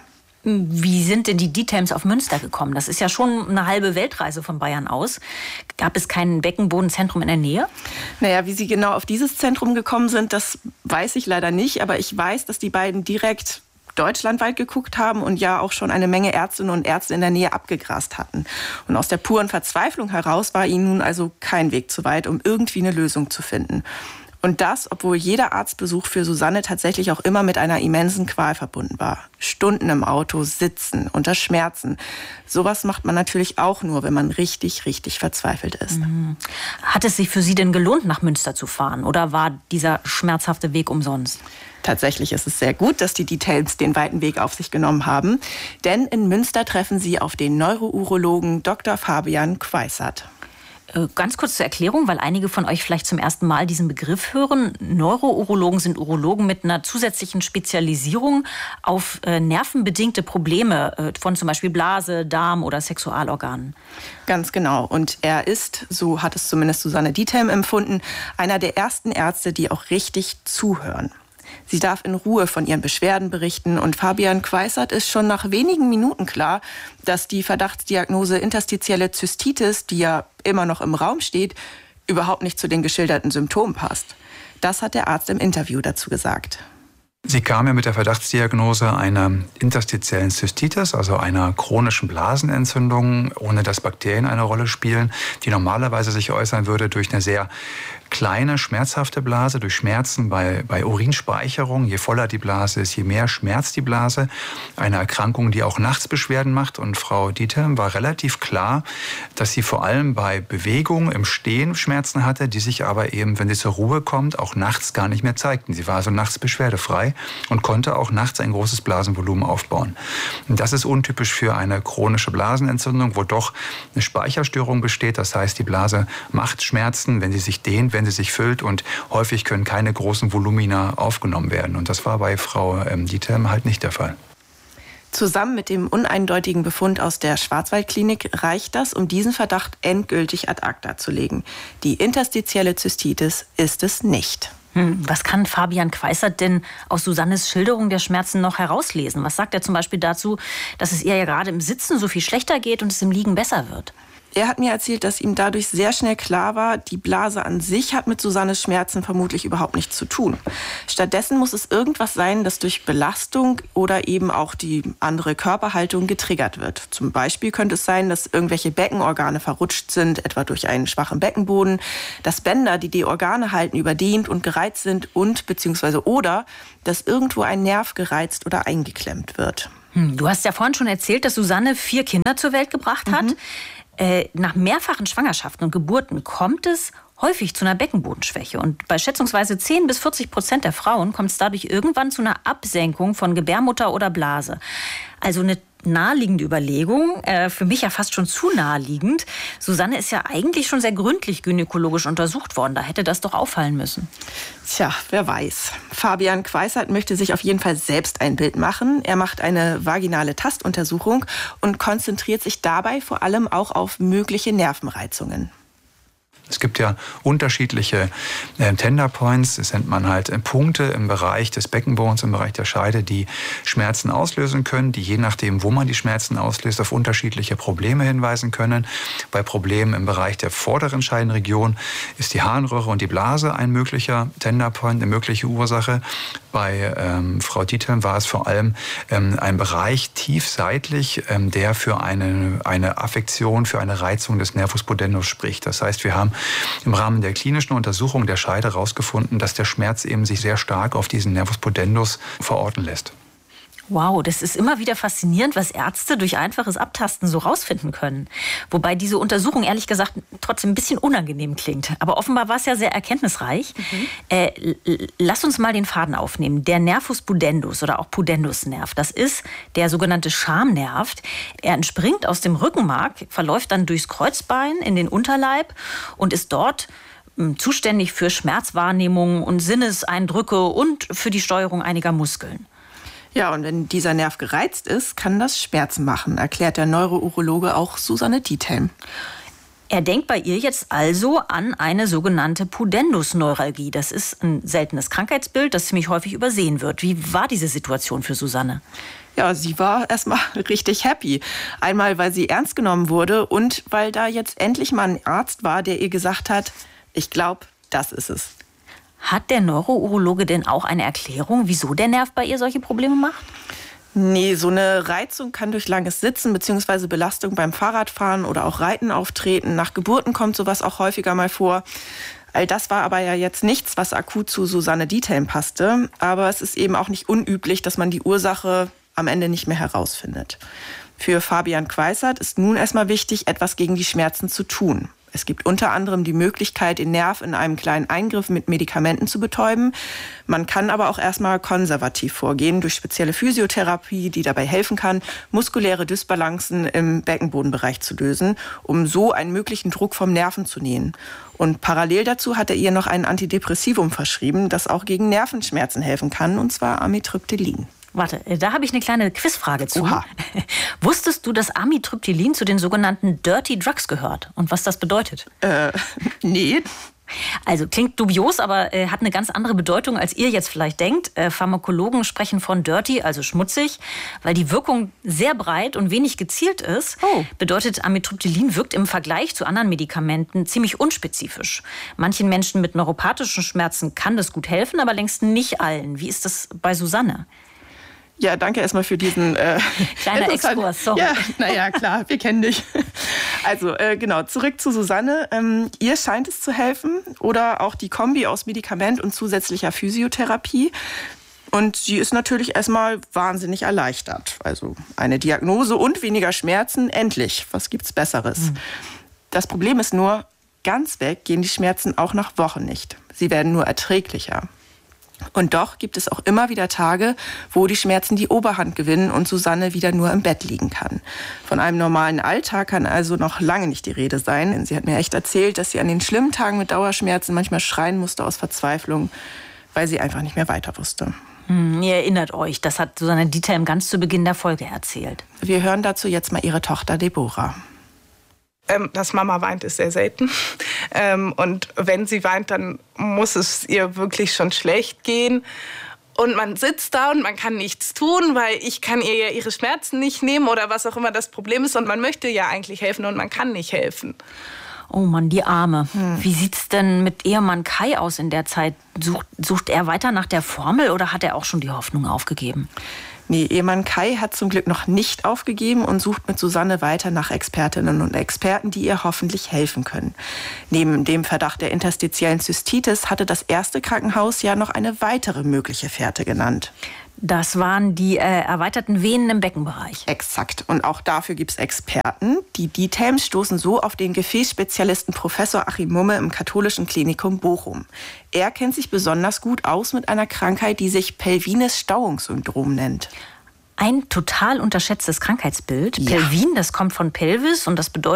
Wie sind denn die Diethelms auf Münster gekommen? Das ist ja schon eine halbe Weltreise von Bayern aus. Gab es kein Beckenbodenzentrum in der Nähe? Naja, wie sie genau auf dieses Zentrum gekommen sind, das weiß ich leider nicht. Aber ich weiß, dass die beiden direkt deutschlandweit geguckt haben und ja auch schon eine Menge Ärztinnen und Ärzte in der Nähe abgegrast hatten. Und aus der puren Verzweiflung heraus war ihnen nun also kein Weg zu weit, um irgendwie eine Lösung zu finden. Und das, obwohl jeder Arztbesuch für Susanne tatsächlich auch immer mit einer immensen Qual verbunden war. Stunden im Auto, sitzen, unter Schmerzen. Sowas macht man natürlich auch nur, wenn man richtig, richtig verzweifelt ist. Mhm. Hat es sich für Sie denn gelohnt, nach Münster zu fahren? Oder war dieser schmerzhafte Weg umsonst? Tatsächlich ist es sehr gut, dass die Diethelms den weiten Weg auf sich genommen haben. Denn in Münster treffen sie auf den Neurourologen Doktor Fabian Queissert. Ganz kurz zur Erklärung, weil einige von euch vielleicht zum ersten Mal diesen Begriff hören. Neurourologen sind Urologen mit einer zusätzlichen Spezialisierung auf äh, nervenbedingte Probleme äh, von zum Beispiel Blase, Darm oder Sexualorganen. Ganz genau. Und er ist, so hat es zumindest Susanne Diethelm empfunden, einer der ersten Ärzte, die auch richtig zuhören. Sie darf in Ruhe von ihren Beschwerden berichten und Fabian Queissert ist schon nach wenigen Minuten klar, dass die Verdachtsdiagnose interstitielle Zystitis, die ja immer noch im Raum steht, überhaupt nicht zu den geschilderten Symptomen passt. Das hat der Arzt im Interview dazu gesagt. Sie kam ja mit der Verdachtsdiagnose einer interstitiellen Zystitis, also einer chronischen Blasenentzündung, ohne dass Bakterien eine Rolle spielen, die normalerweise sich äußern würde durch eine sehr kleine, schmerzhafte Blase, durch Schmerzen bei, bei Urinspeicherung. Je voller die Blase ist, je mehr schmerzt die Blase. Eine Erkrankung, die auch nachts Beschwerden macht. Und Frau Diethelm war relativ klar, dass sie vor allem bei Bewegung im Stehen Schmerzen hatte, die sich aber eben, wenn sie zur Ruhe kommt, auch nachts gar nicht mehr zeigten. Sie war also nachts beschwerdefrei und konnte auch nachts ein großes Blasenvolumen aufbauen. Und das ist untypisch für eine chronische Blasenentzündung, wo doch eine Speicherstörung besteht. Das heißt, die Blase macht Schmerzen, wenn sie sich dehnt, wenn sie sich füllt und häufig können keine großen Volumina aufgenommen werden. Und das war bei Frau Diethelm halt nicht der Fall. Zusammen mit dem uneindeutigen Befund aus der Schwarzwaldklinik reicht das, um diesen Verdacht endgültig ad acta zu legen. Die interstitielle Zystitis ist es nicht. Hm, was kann Fabian Queissert denn aus Susannes Schilderung der Schmerzen noch herauslesen? Was sagt er zum Beispiel dazu, dass es ihr ja gerade im Sitzen so viel schlechter geht und es im Liegen besser wird? Er hat mir erzählt, dass ihm dadurch sehr schnell klar war, die Blase an sich hat mit Susannes Schmerzen vermutlich überhaupt nichts zu tun. Stattdessen muss es irgendwas sein, das durch Belastung oder eben auch die andere Körperhaltung getriggert wird. Zum Beispiel könnte es sein, dass irgendwelche Beckenorgane verrutscht sind, etwa durch einen schwachen Beckenboden, dass Bänder, die die Organe halten, überdehnt und gereizt sind und beziehungsweise oder, dass irgendwo ein Nerv gereizt oder eingeklemmt wird. Hm, du hast ja vorhin schon erzählt, dass Susanne vier Kinder zur Welt gebracht hat. Mhm. Äh, nach mehrfachen Schwangerschaften und Geburten kommt es häufig zu einer Beckenbodenschwäche. Und bei schätzungsweise zehn bis vierzig Prozent der Frauen kommt es dadurch irgendwann zu einer Absenkung von Gebärmutter oder Blase. Also eine naheliegende Überlegung, äh, für mich ja fast schon zu naheliegend. Susanne ist ja eigentlich schon sehr gründlich gynäkologisch untersucht worden. Da hätte das doch auffallen müssen. Tja, wer weiß. Fabian Queissert möchte sich auf jeden Fall selbst ein Bild machen. Er macht eine vaginale Tastuntersuchung und konzentriert sich dabei vor allem auch auf mögliche Nervenreizungen. Es gibt ja unterschiedliche äh, Tender Points, das nennt man halt äh, Punkte im Bereich des Beckenbodens, im Bereich der Scheide, die Schmerzen auslösen können, die je nachdem, wo man die Schmerzen auslöst, auf unterschiedliche Probleme hinweisen können. Bei Problemen im Bereich der vorderen Scheidenregion ist die Harnröhre und die Blase ein möglicher Tender Point, eine mögliche Ursache. Bei ähm, Frau Diethelm war es vor allem ähm, ein Bereich tiefseitlich, ähm, der für eine, eine Affektion, für eine Reizung des Nervus pudendus spricht. Das heißt, wir haben im Rahmen der klinischen Untersuchung der Scheide herausgefunden, dass der Schmerz eben sich sehr stark auf diesen Nervus pudendus verorten lässt. Wow, das ist immer wieder faszinierend, was Ärzte durch einfaches Abtasten so rausfinden können. Wobei diese Untersuchung ehrlich gesagt trotzdem ein bisschen unangenehm klingt. Aber offenbar war es ja sehr erkenntnisreich. Mhm. Äh, lass uns mal den Faden aufnehmen. Der Nervus pudendus oder auch Pudendusnerv, das ist der sogenannte Schamnerv. Er entspringt aus dem Rückenmark, verläuft dann durchs Kreuzbein in den Unterleib und ist dort zuständig für Schmerzwahrnehmung und Sinneseindrücke und für die Steuerung einiger Muskeln. Ja, und wenn dieser Nerv gereizt ist, kann das Schmerzen machen, erklärt der Neurourologe auch Susanne Diethelm. Er denkt bei ihr jetzt also an eine sogenannte Pudendusneuralgie. Das ist ein seltenes Krankheitsbild, das ziemlich häufig übersehen wird. Wie war diese Situation für Susanne? Ja, sie war erstmal richtig happy. Einmal, weil sie ernst genommen wurde und weil da jetzt endlich mal ein Arzt war, der ihr gesagt hat, ich glaube, das ist es. Hat der Neurourologe denn auch eine Erklärung, wieso der Nerv bei ihr solche Probleme macht? Nee, so eine Reizung kann durch langes Sitzen bzw. Belastung beim Fahrradfahren oder auch Reiten auftreten. Nach Geburten kommt sowas auch häufiger mal vor. All das war aber ja jetzt nichts, was akut zu Susanne Diethelm passte. Aber es ist eben auch nicht unüblich, dass man die Ursache am Ende nicht mehr herausfindet. Für Fabian Queissert ist nun erstmal wichtig, etwas gegen die Schmerzen zu tun. Es gibt unter anderem die Möglichkeit, den Nerv in einem kleinen Eingriff mit Medikamenten zu betäuben. Man kann aber auch erstmal konservativ vorgehen, durch spezielle Physiotherapie, die dabei helfen kann, muskuläre Dysbalancen im Beckenbodenbereich zu lösen, um so einen möglichen Druck vom Nerven zu nehmen. Und parallel dazu hat er ihr noch ein Antidepressivum verschrieben, das auch gegen Nervenschmerzen helfen kann, und zwar Amitriptylin. Warte, da habe ich eine kleine Quizfrage zu. Oha. Wusstest du, dass Amitriptylin zu den sogenannten Dirty Drugs gehört und was das bedeutet? Äh, nee. Also klingt dubios, aber äh, hat eine ganz andere Bedeutung, als ihr jetzt vielleicht denkt. Äh, Pharmakologen sprechen von dirty, also schmutzig, weil die Wirkung sehr breit und wenig gezielt ist. Oh. Bedeutet, Amitriptylin wirkt im Vergleich zu anderen Medikamenten ziemlich unspezifisch. Manchen Menschen mit neuropathischen Schmerzen kann das gut helfen, aber längst nicht allen. Wie ist das bei Susanne? Ja, danke erstmal für diesen äh, kleiner Exkurs. Sorry. Ja, naja, klar, wir kennen dich. Also äh, genau, zurück zu Susanne. Ähm, ihr scheint es zu helfen oder auch die Kombi aus Medikament und zusätzlicher Physiotherapie. Und sie ist natürlich erstmal wahnsinnig erleichtert. Also eine Diagnose und weniger Schmerzen, endlich. Was gibt's Besseres? Mhm. Das Problem ist nur, ganz weg gehen die Schmerzen auch nach Wochen nicht. Sie werden nur erträglicher. Und doch gibt es auch immer wieder Tage, wo die Schmerzen die Oberhand gewinnen und Susanne wieder nur im Bett liegen kann. Von einem normalen Alltag kann also noch lange nicht die Rede sein. Sie hat mir echt erzählt, dass sie an den schlimmen Tagen mit Dauerschmerzen manchmal schreien musste aus Verzweiflung, weil sie einfach nicht mehr weiter wusste. Hm, ihr erinnert euch, das hat Susanne Diethelm ganz zu Beginn der Folge erzählt. Wir hören dazu jetzt mal ihre Tochter Deborah. Dass Mama weint, ist sehr selten. Und wenn sie weint, dann muss es ihr wirklich schon schlecht gehen. Und man sitzt da und man kann nichts tun, weil ich kann ihr ja ihre Schmerzen nicht nehmen oder was auch immer das Problem ist. Und man möchte ja eigentlich helfen und man kann nicht helfen. Oh Mann, die Arme. Hm. Wie sieht's denn mit Ehemann Kai aus in der Zeit? Sucht, sucht er weiter nach der Formel oder hat er auch schon die Hoffnung aufgegeben? Nee, Ehemann Kai hat zum Glück noch nicht aufgegeben und sucht mit Susanne weiter nach Expertinnen und Experten, die ihr hoffentlich helfen können. Neben dem Verdacht der interstitiellen Zystitis hatte das erste Krankenhaus ja noch eine weitere mögliche Fährte genannt. Das waren die äh, erweiterten Venen im Beckenbereich. Exakt. Und auch dafür gibt es Experten. Die Diethelms stoßen so auf den Gefäßspezialisten Professor Achim Mumme im Katholischen Klinikum Bochum. Er kennt sich besonders gut aus mit einer Krankheit, die sich pelvines Stauungssyndrom nennt. Ein total unterschätztes Krankheitsbild. Ja. Pelvin, das kommt von Pelvis und das bedeutet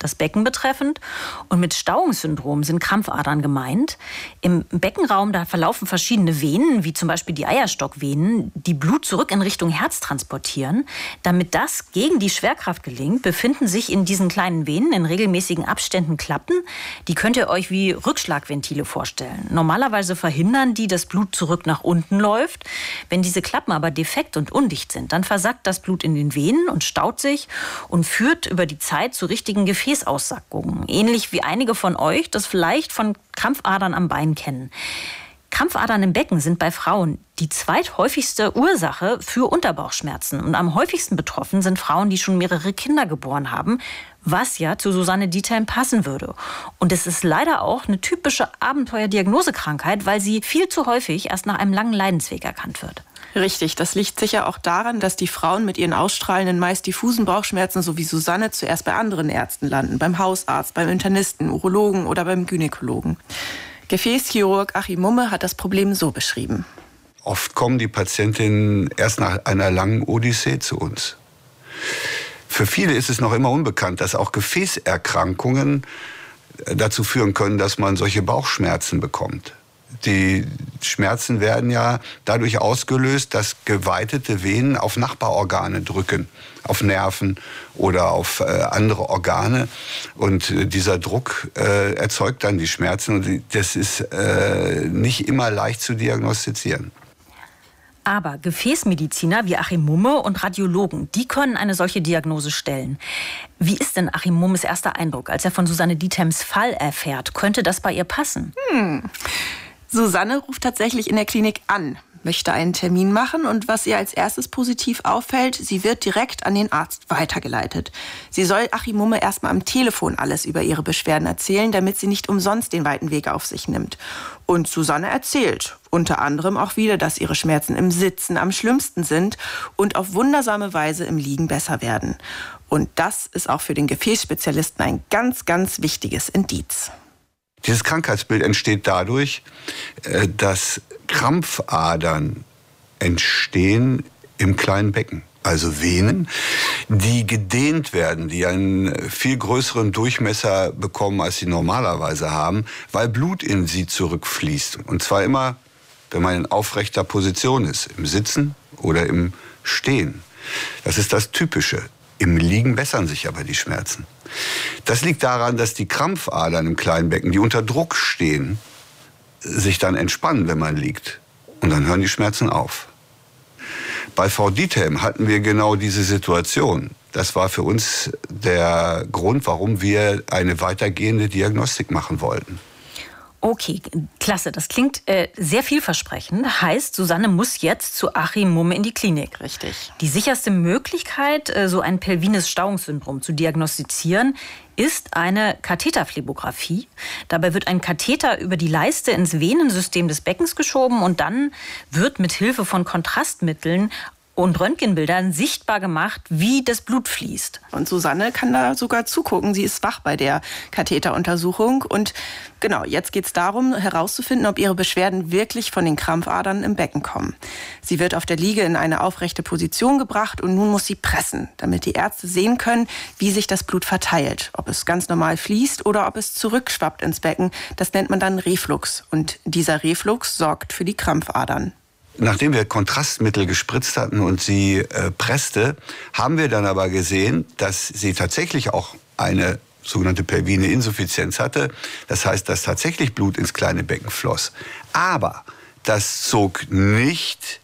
das Becken betreffend. Und mit Stauungssyndrom sind Krampfadern gemeint. Im Beckenraum, da verlaufen verschiedene Venen, wie zum Beispiel die Eierstockvenen, die Blut zurück in Richtung Herz transportieren. Damit das gegen die Schwerkraft gelingt, befinden sich in diesen kleinen Venen in regelmäßigen Abständen Klappen. Die könnt ihr euch wie Rückschlagventile vorstellen. Normalerweise verhindern die, dass Blut zurück nach unten läuft. Wenn diese Klappen aber defekt und undicht sind, dann versackt das Blut in den Venen und staut sich und führt über die Zeit zu richtigen Gefäßaussackungen. Ähnlich wie einige von euch das vielleicht von Krampfadern am Bein kennen. Krampfadern im Becken sind bei Frauen die zweithäufigste Ursache für Unterbauchschmerzen. Und am häufigsten betroffen sind Frauen, die schon mehrere Kinder geboren haben, was ja zu Susanne Diethelm passen würde. Und es ist leider auch eine typische Abenteuerdiagnosekrankheit, weil sie viel zu häufig erst nach einem langen Leidensweg erkannt wird. Richtig, das liegt sicher auch daran, dass die Frauen mit ihren ausstrahlenden, meist diffusen Bauchschmerzen, so wie Susanne, zuerst bei anderen Ärzten landen. Beim Hausarzt, beim Internisten, Urologen oder beim Gynäkologen. Gefäßchirurg Achim Mumme hat das Problem so beschrieben. Oft kommen die Patientinnen erst nach einer langen Odyssee zu uns. Für viele ist es noch immer unbekannt, dass auch Gefäßerkrankungen dazu führen können, dass man solche Bauchschmerzen bekommt. Die Schmerzen werden ja dadurch ausgelöst, dass geweitete Venen auf Nachbarorgane drücken, auf Nerven oder auf äh, andere Organe. Und äh, dieser Druck äh, erzeugt dann die Schmerzen. Und das ist äh, nicht immer leicht zu diagnostizieren. Aber Gefäßmediziner wie Achim Mumme und Radiologen, die können eine solche Diagnose stellen. Wie ist denn Achim Mummes erster Eindruck, als er von Susanne Diethelms Fall erfährt? Könnte das bei ihr passen? Hm. Susanne ruft tatsächlich in der Klinik an, möchte einen Termin machen und was ihr als erstes positiv auffällt, sie wird direkt an den Arzt weitergeleitet. Sie soll Achim Mumme erstmal am Telefon alles über ihre Beschwerden erzählen, damit sie nicht umsonst den weiten Weg auf sich nimmt. Und Susanne erzählt unter anderem auch wieder, dass ihre Schmerzen im Sitzen am schlimmsten sind und auf wundersame Weise im Liegen besser werden. Und das ist auch für den Gefäßspezialisten ein ganz, ganz wichtiges Indiz. Dieses Krankheitsbild entsteht dadurch, dass Krampfadern entstehen im kleinen Becken. Also Venen, die gedehnt werden, die einen viel größeren Durchmesser bekommen, als sie normalerweise haben, weil Blut in sie zurückfließt. Und zwar immer, wenn man in aufrechter Position ist, im Sitzen oder im Stehen. Das ist das Typische. Im Liegen bessern sich aber die Schmerzen. Das liegt daran, dass die Krampfadern im kleinen Becken, die unter Druck stehen, sich dann entspannen, wenn man liegt. Und dann hören die Schmerzen auf. Bei Frau Diethelm hatten wir genau diese Situation. Das war für uns der Grund, warum wir eine weitergehende Diagnostik machen wollten. Okay, klasse. Das klingt äh, sehr vielversprechend. Heißt, Susanne muss jetzt zu Achim Mumme in die Klinik. Richtig. Die sicherste Möglichkeit, äh, so ein pelvines Stauungssyndrom zu diagnostizieren, ist eine Katheterphlebographie. Dabei wird ein Katheter über die Leiste ins Venensystem des Beckens geschoben und dann wird mit Hilfe von Kontrastmitteln und Röntgenbildern sichtbar gemacht, wie das Blut fließt. Und Susanne kann da sogar zugucken. Sie ist wach bei der Katheteruntersuchung. Und genau, jetzt geht es darum, herauszufinden, ob ihre Beschwerden wirklich von den Krampfadern im Becken kommen. Sie wird auf der Liege in eine aufrechte Position gebracht und nun muss sie pressen, damit die Ärzte sehen können, wie sich das Blut verteilt. Ob es ganz normal fließt oder ob es zurückschwappt ins Becken. Das nennt man dann Reflux. Und dieser Reflux sorgt für die Krampfadern. Nachdem wir Kontrastmittel gespritzt hatten und sie äh, presste, haben wir dann aber gesehen, dass sie tatsächlich auch eine sogenannte pelvine Insuffizienz hatte. Das heißt, dass tatsächlich Blut ins kleine Becken floss. Aber das zog nicht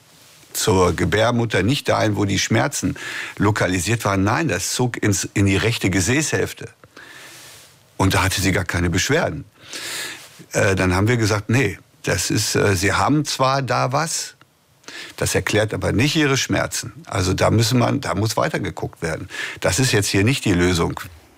zur Gebärmutter, nicht dahin, wo die Schmerzen lokalisiert waren. Nein, das zog ins, in die rechte Gesäßhälfte. Und da hatte sie gar keine Beschwerden. Äh, dann haben wir gesagt, nee, das ist, äh, sie haben zwar da was, das erklärt aber nicht ihre Schmerzen. Also da müssen man, da muss weitergeguckt werden. Das ist jetzt hier nicht die Lösung.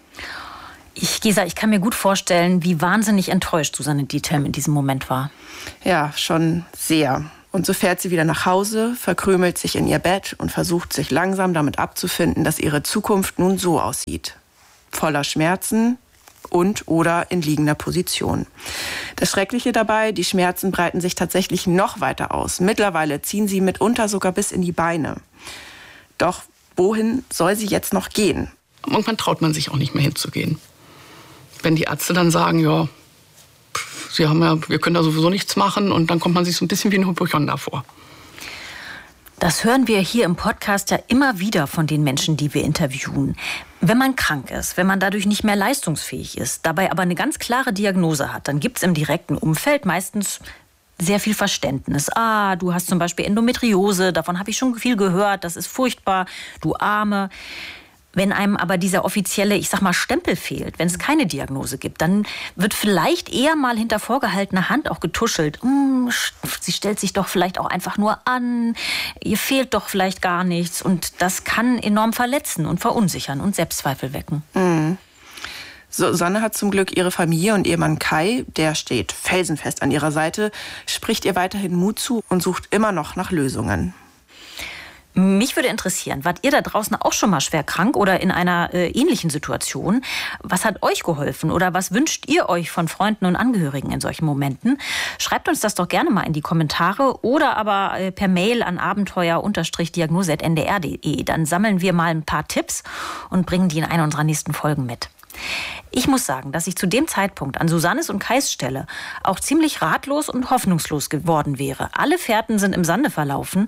Ich, Gesa, ich kann mir gut vorstellen, wie wahnsinnig enttäuscht Susanne Diethelm in diesem Moment war. Ja, schon sehr. Und so fährt sie wieder nach Hause, verkrümelt sich in ihr Bett und versucht sich langsam damit abzufinden, dass ihre Zukunft nun so aussieht. Voller Schmerzen und oder in liegender Position. Das Schreckliche dabei, die Schmerzen breiten sich tatsächlich noch weiter aus. Mittlerweile ziehen sie mitunter sogar bis in die Beine. Doch wohin soll sie jetzt noch gehen? Irgendwann traut man sich auch nicht mehr hinzugehen. Wenn die Ärzte dann sagen, ja, Sie haben ja, wir können da sowieso nichts machen, und dann kommt man sich so ein bisschen wie ein Hypochonder vor. Das hören wir hier im Podcast ja immer wieder von den Menschen, die wir interviewen. Wenn man krank ist, wenn man dadurch nicht mehr leistungsfähig ist, dabei aber eine ganz klare Diagnose hat, dann gibt es im direkten Umfeld meistens sehr viel Verständnis. Ah, du hast zum Beispiel Endometriose, davon habe ich schon viel gehört, das ist furchtbar, du Arme. Wenn einem aber dieser offizielle, ich sag mal, Stempel fehlt, wenn es keine Diagnose gibt, dann wird vielleicht eher mal hinter vorgehaltener Hand auch getuschelt. Hm, sie stellt sich doch vielleicht auch einfach nur an, ihr fehlt doch vielleicht gar nichts. Und das kann enorm verletzen und verunsichern und Selbstzweifel wecken. Mhm. Susanne hat zum Glück ihre Familie und Ehemann Kai, der steht felsenfest an ihrer Seite, spricht ihr weiterhin Mut zu und sucht immer noch nach Lösungen. Mich würde interessieren, wart ihr da draußen auch schon mal schwer krank oder in einer äh, ähnlichen Situation? Was hat euch geholfen oder was wünscht ihr euch von Freunden und Angehörigen in solchen Momenten? Schreibt uns das doch gerne mal in die Kommentare oder aber äh, per Mail an abenteuer diagnose at n d r punkt d e. Dann sammeln wir mal ein paar Tipps und bringen die in einer unserer nächsten Folgen mit. Ich muss sagen, dass ich zu dem Zeitpunkt an Susannes und Kais Stelle auch ziemlich ratlos und hoffnungslos geworden wäre. Alle Fährten sind im Sande verlaufen.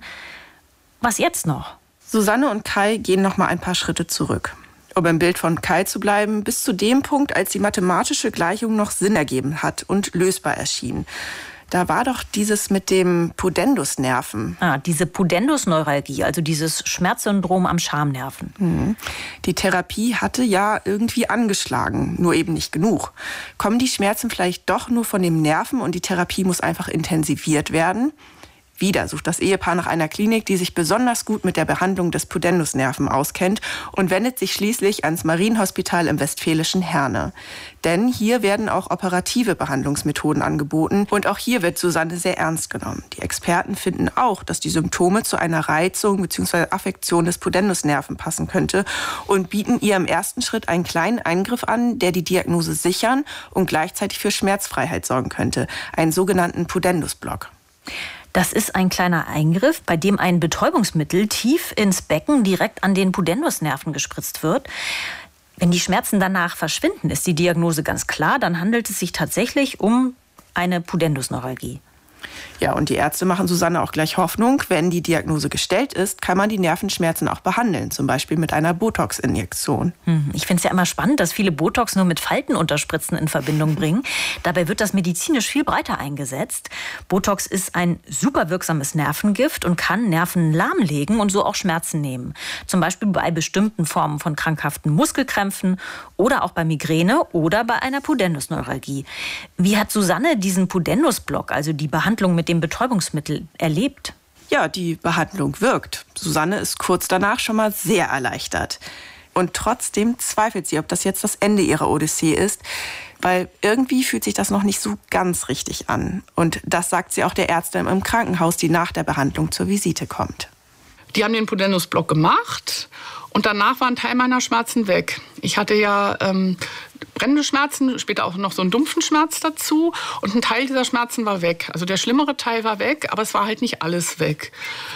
Was jetzt noch? Susanne und Kai gehen noch mal ein paar Schritte zurück. Um im Bild von Kai zu bleiben, bis zu dem Punkt, als die mathematische Gleichung noch Sinn ergeben hat und lösbar erschien. Da war doch dieses mit dem Pudendusnerven. Ah, diese Pudendusneuralgie, also dieses Schmerzsyndrom am Schamnerven. Mhm. Die Therapie hatte ja irgendwie angeschlagen, nur eben nicht genug. Kommen die Schmerzen vielleicht doch nur von dem Nerven und die Therapie muss einfach intensiviert werden? Wieder sucht das Ehepaar nach einer Klinik, die sich besonders gut mit der Behandlung des Pudendusnerven auskennt und wendet sich schließlich ans Marienhospital im westfälischen Herne. Denn hier werden auch operative Behandlungsmethoden angeboten und auch hier wird Susanne sehr ernst genommen. Die Experten finden auch, dass die Symptome zu einer Reizung bzw. Affektion des Pudendusnerven passen könnte und bieten ihr im ersten Schritt einen kleinen Eingriff an, der die Diagnose sichern und gleichzeitig für Schmerzfreiheit sorgen könnte, einen sogenannten Pudendusblock. Das ist ein kleiner Eingriff, bei dem ein Betäubungsmittel tief ins Becken direkt an den Pudendusnerven gespritzt wird. Wenn die Schmerzen danach verschwinden, ist die Diagnose ganz klar. Dann handelt es sich tatsächlich um eine Pudendusneuralgie. Ja, und die Ärzte machen Susanne auch gleich Hoffnung. Wenn die Diagnose gestellt ist, kann man die Nervenschmerzen auch behandeln, zum Beispiel mit einer Botox-Injektion. Ich finde es ja immer spannend, dass viele Botox nur mit Faltenunterspritzen in Verbindung bringen. Dabei wird das medizinisch viel breiter eingesetzt. Botox ist ein super wirksames Nervengift und kann Nerven lahmlegen und so auch Schmerzen nehmen. Zum Beispiel bei bestimmten Formen von krankhaften Muskelkrämpfen oder auch bei Migräne oder bei einer Pudendusneuralgie. Wie hat Susanne diesen Pudendusblock, also die Behandlung mit dem Betäubungsmittel, erlebt? Ja, die Behandlung wirkt. Susanne ist kurz danach schon mal sehr erleichtert. Und trotzdem zweifelt sie, ob das jetzt das Ende ihrer Odyssee ist, weil irgendwie fühlt sich das noch nicht so ganz richtig an. Und das sagt sie auch der Ärztin im Krankenhaus, die nach der Behandlung zur Visite kommt. Die haben den Pudendusblock gemacht und danach war ein Teil meiner Schmerzen weg. Ich hatte ja ähm, brennende Schmerzen, später auch noch so einen dumpfen Schmerz dazu und ein Teil dieser Schmerzen war weg. Also der schlimmere Teil war weg, aber es war halt nicht alles weg.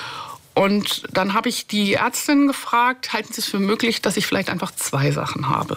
Und dann habe ich die Ärztin gefragt, halten Sie es für möglich, dass ich vielleicht einfach zwei Sachen habe?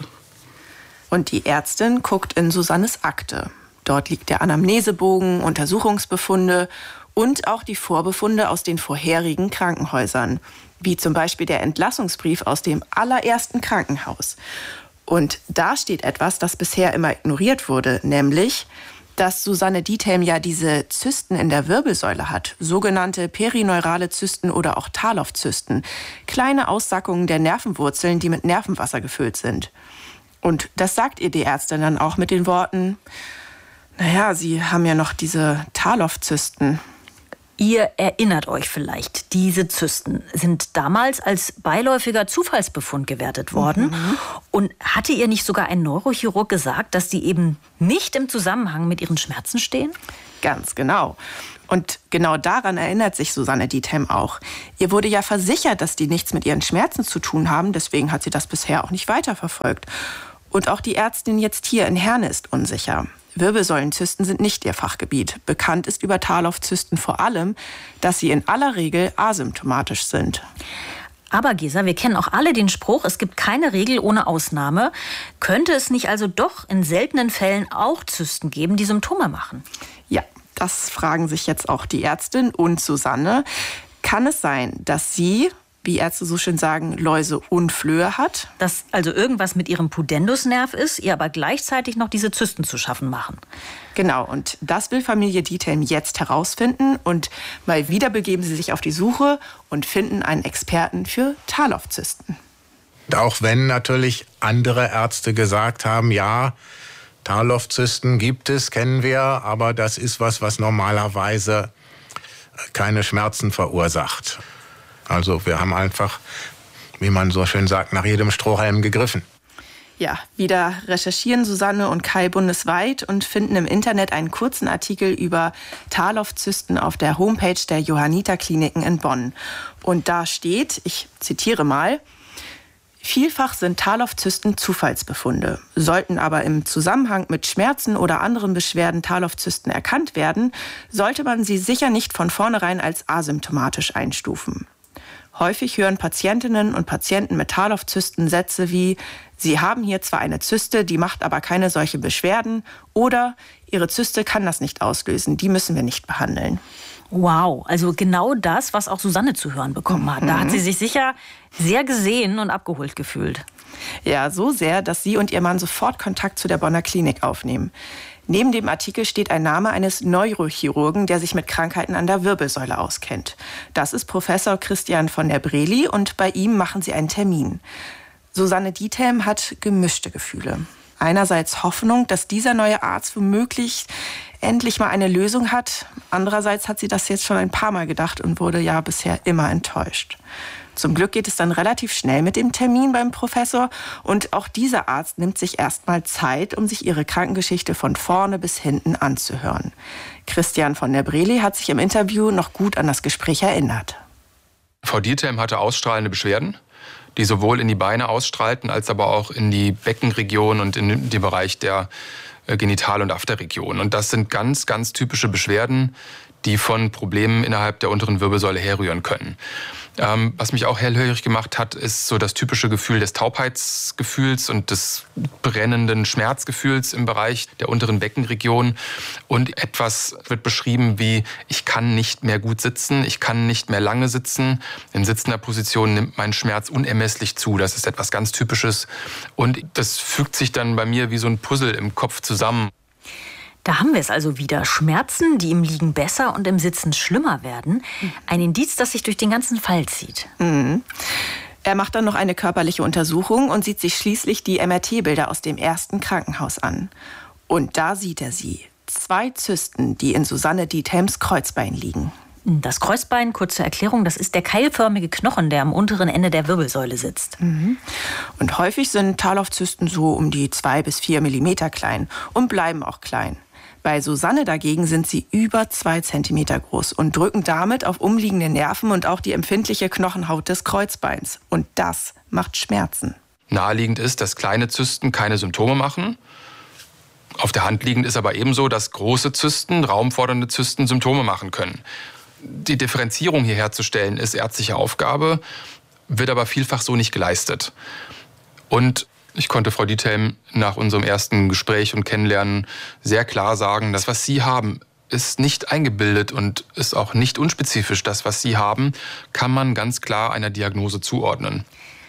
Und die Ärztin guckt in Susannes Akte. Dort liegt der Anamnesebogen, Untersuchungsbefunde und auch die Vorbefunde aus den vorherigen Krankenhäusern, wie zum Beispiel der Entlassungsbrief aus dem allerersten Krankenhaus. Und da steht etwas, das bisher immer ignoriert wurde, nämlich, dass Susanne Diethelm ja diese Zysten in der Wirbelsäule hat, sogenannte perineurale Zysten oder auch Tarlov-Zysten, kleine Aussackungen der Nervenwurzeln, die mit Nervenwasser gefüllt sind. Und das sagt ihr die Ärztin dann auch mit den Worten, naja, Sie haben ja noch diese Tarlov-Zysten. Ihr erinnert euch vielleicht, diese Zysten sind damals als beiläufiger Zufallsbefund gewertet worden. Mhm. Und hatte ihr nicht sogar ein Neurochirurg gesagt, dass die eben nicht im Zusammenhang mit ihren Schmerzen stehen? Ganz genau. Und genau daran erinnert sich Susanne Diethelm auch. Ihr wurde ja versichert, dass die nichts mit ihren Schmerzen zu tun haben. Deswegen hat sie das bisher auch nicht weiterverfolgt. Und auch die Ärztin jetzt hier in Herne ist unsicher. Wirbelsäulenzysten sind nicht ihr Fachgebiet. Bekannt ist über Tarlov-Zysten vor allem, dass sie in aller Regel asymptomatisch sind. Aber Gesa, wir kennen auch alle den Spruch, es gibt keine Regel ohne Ausnahme. Könnte es nicht also doch in seltenen Fällen auch Zysten geben, die Symptome machen? Ja, das fragen sich jetzt auch die Ärztin und Susanne. Kann es sein, dass sie, wie Ärzte so schön sagen, Läuse und Flöhe hat? Dass also irgendwas mit ihrem Pudendusnerv ist, ihr aber gleichzeitig noch diese Zysten zu schaffen machen. Genau, und das will Familie Diethelm jetzt herausfinden. Und mal wieder begeben sie sich auf die Suche und finden einen Experten für Tarlov-Zysten. Auch wenn natürlich andere Ärzte gesagt haben, ja, Tarlov-Zysten gibt es, kennen wir, aber das ist was, was normalerweise keine Schmerzen verursacht. Also wir haben einfach, wie man so schön sagt, nach jedem Strohhalm gegriffen. Ja, wieder recherchieren Susanne und Kai bundesweit und finden im Internet einen kurzen Artikel über Tarlov-Zysten auf der Homepage der Johanniterkliniken in Bonn. Und da steht, ich zitiere mal, vielfach sind Tarlov-Zysten Zufallsbefunde. Sollten aber im Zusammenhang mit Schmerzen oder anderen Beschwerden Tarlov-Zysten erkannt werden, sollte man sie sicher nicht von vornherein als asymptomatisch einstufen. Häufig hören Patientinnen und Patienten mit Tarlov-Zysten Sätze wie: Sie haben hier zwar eine Zyste, die macht aber keine solche Beschwerden, oder Ihre Zyste kann das nicht auslösen, die müssen wir nicht behandeln. Wow, also genau das, was auch Susanne zu hören bekommen hat. Da hat sie sich sicher sehr gesehen und abgeholt gefühlt. Ja, so sehr, dass sie und ihr Mann sofort Kontakt zu der Bonner Klinik aufnehmen. Neben dem Artikel steht ein Name eines Neurochirurgen, der sich mit Krankheiten an der Wirbelsäule auskennt. Das ist Professor Christian von der Breli und bei ihm machen sie einen Termin. Susanne Diethelm hat gemischte Gefühle. Einerseits Hoffnung, dass dieser neue Arzt womöglich endlich mal eine Lösung hat. Andererseits hat sie das jetzt schon ein paar Mal gedacht und wurde ja bisher immer enttäuscht. Zum Glück geht es dann relativ schnell mit dem Termin beim Professor. Und auch dieser Arzt nimmt sich erstmal Zeit, um sich ihre Krankengeschichte von vorne bis hinten anzuhören. Christian von der Breli hat sich im Interview noch gut an das Gespräch erinnert. Frau Diethelm hatte ausstrahlende Beschwerden, die sowohl in die Beine ausstrahlten, als aber auch in die Beckenregion und in den Bereich der Genital- und Afterregion. Und das sind ganz, ganz typische Beschwerden, die von Problemen innerhalb der unteren Wirbelsäule herrühren können. Ähm, was mich auch hellhörig gemacht hat, ist so das typische Gefühl des Taubheitsgefühls und des brennenden Schmerzgefühls im Bereich der unteren Beckenregion. Und etwas wird beschrieben wie: Ich kann nicht mehr gut sitzen, ich kann nicht mehr lange sitzen. In sitzender Position nimmt mein Schmerz unermesslich zu. Das ist etwas ganz Typisches. Und das fügt sich dann bei mir wie so ein Puzzle im Kopf zusammen. Da haben wir es also wieder. Schmerzen, die im Liegen besser und im Sitzen schlimmer werden. Ein Indiz, das sich durch den ganzen Fall zieht. Mhm. Er macht dann noch eine körperliche Untersuchung und sieht sich schließlich die M R T-Bilder aus dem ersten Krankenhaus an. Und da sieht er sie. Zwei Zysten, die in Susanne Diethelms Kreuzbein liegen. Das Kreuzbein, kurze Erklärung, das ist der keilförmige Knochen, der am unteren Ende der Wirbelsäule sitzt. Mhm. Und häufig sind Tarlov-Zysten so um die zwei bis vier Millimeter klein und bleiben auch klein. Bei Susanne dagegen sind sie über zwei Zentimeter groß und drücken damit auf umliegende Nerven und auch die empfindliche Knochenhaut des Kreuzbeins. Und das macht Schmerzen. Naheliegend ist, dass kleine Zysten keine Symptome machen. Auf der Hand liegend ist aber ebenso, dass große Zysten, raumfordernde Zysten Symptome machen können. Die Differenzierung hier herzustellen ist ärztliche Aufgabe, wird aber vielfach so nicht geleistet. Und ich konnte Frau Diethelm nach unserem ersten Gespräch und Kennenlernen sehr klar sagen, das, was Sie haben, ist nicht eingebildet und ist auch nicht unspezifisch. Das, was Sie haben, kann man ganz klar einer Diagnose zuordnen.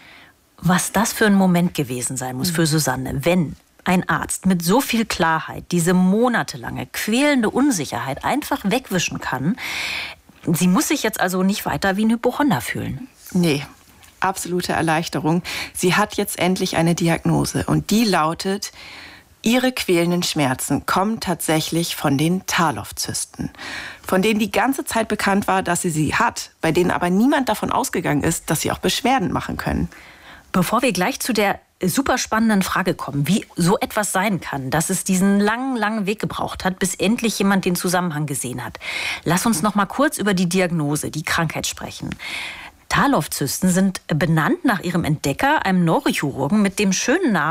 Was das für ein Moment gewesen sein muss für Susanne, wenn ein Arzt mit so viel Klarheit diese monatelange quälende Unsicherheit einfach wegwischen kann. Sie muss sich jetzt also nicht weiter wie ein Hypochonder fühlen. Nee. Absolute Erleichterung. Sie hat jetzt endlich eine Diagnose und die lautet: Ihre quälenden Schmerzen kommen tatsächlich von den Tarlov-Zysten, von denen die ganze Zeit bekannt war, dass sie sie hat, bei denen aber niemand davon ausgegangen ist, dass sie auch Beschwerden machen können. Bevor wir gleich zu der super spannenden Frage kommen, wie so etwas sein kann, dass es diesen langen, langen Weg gebraucht hat, bis endlich jemand den Zusammenhang gesehen hat, lass uns noch mal kurz über die Diagnose, die Krankheit sprechen. Tarlov-Zysten sind benannt nach ihrem Entdecker, einem Neurochirurgen mit dem schönen Namen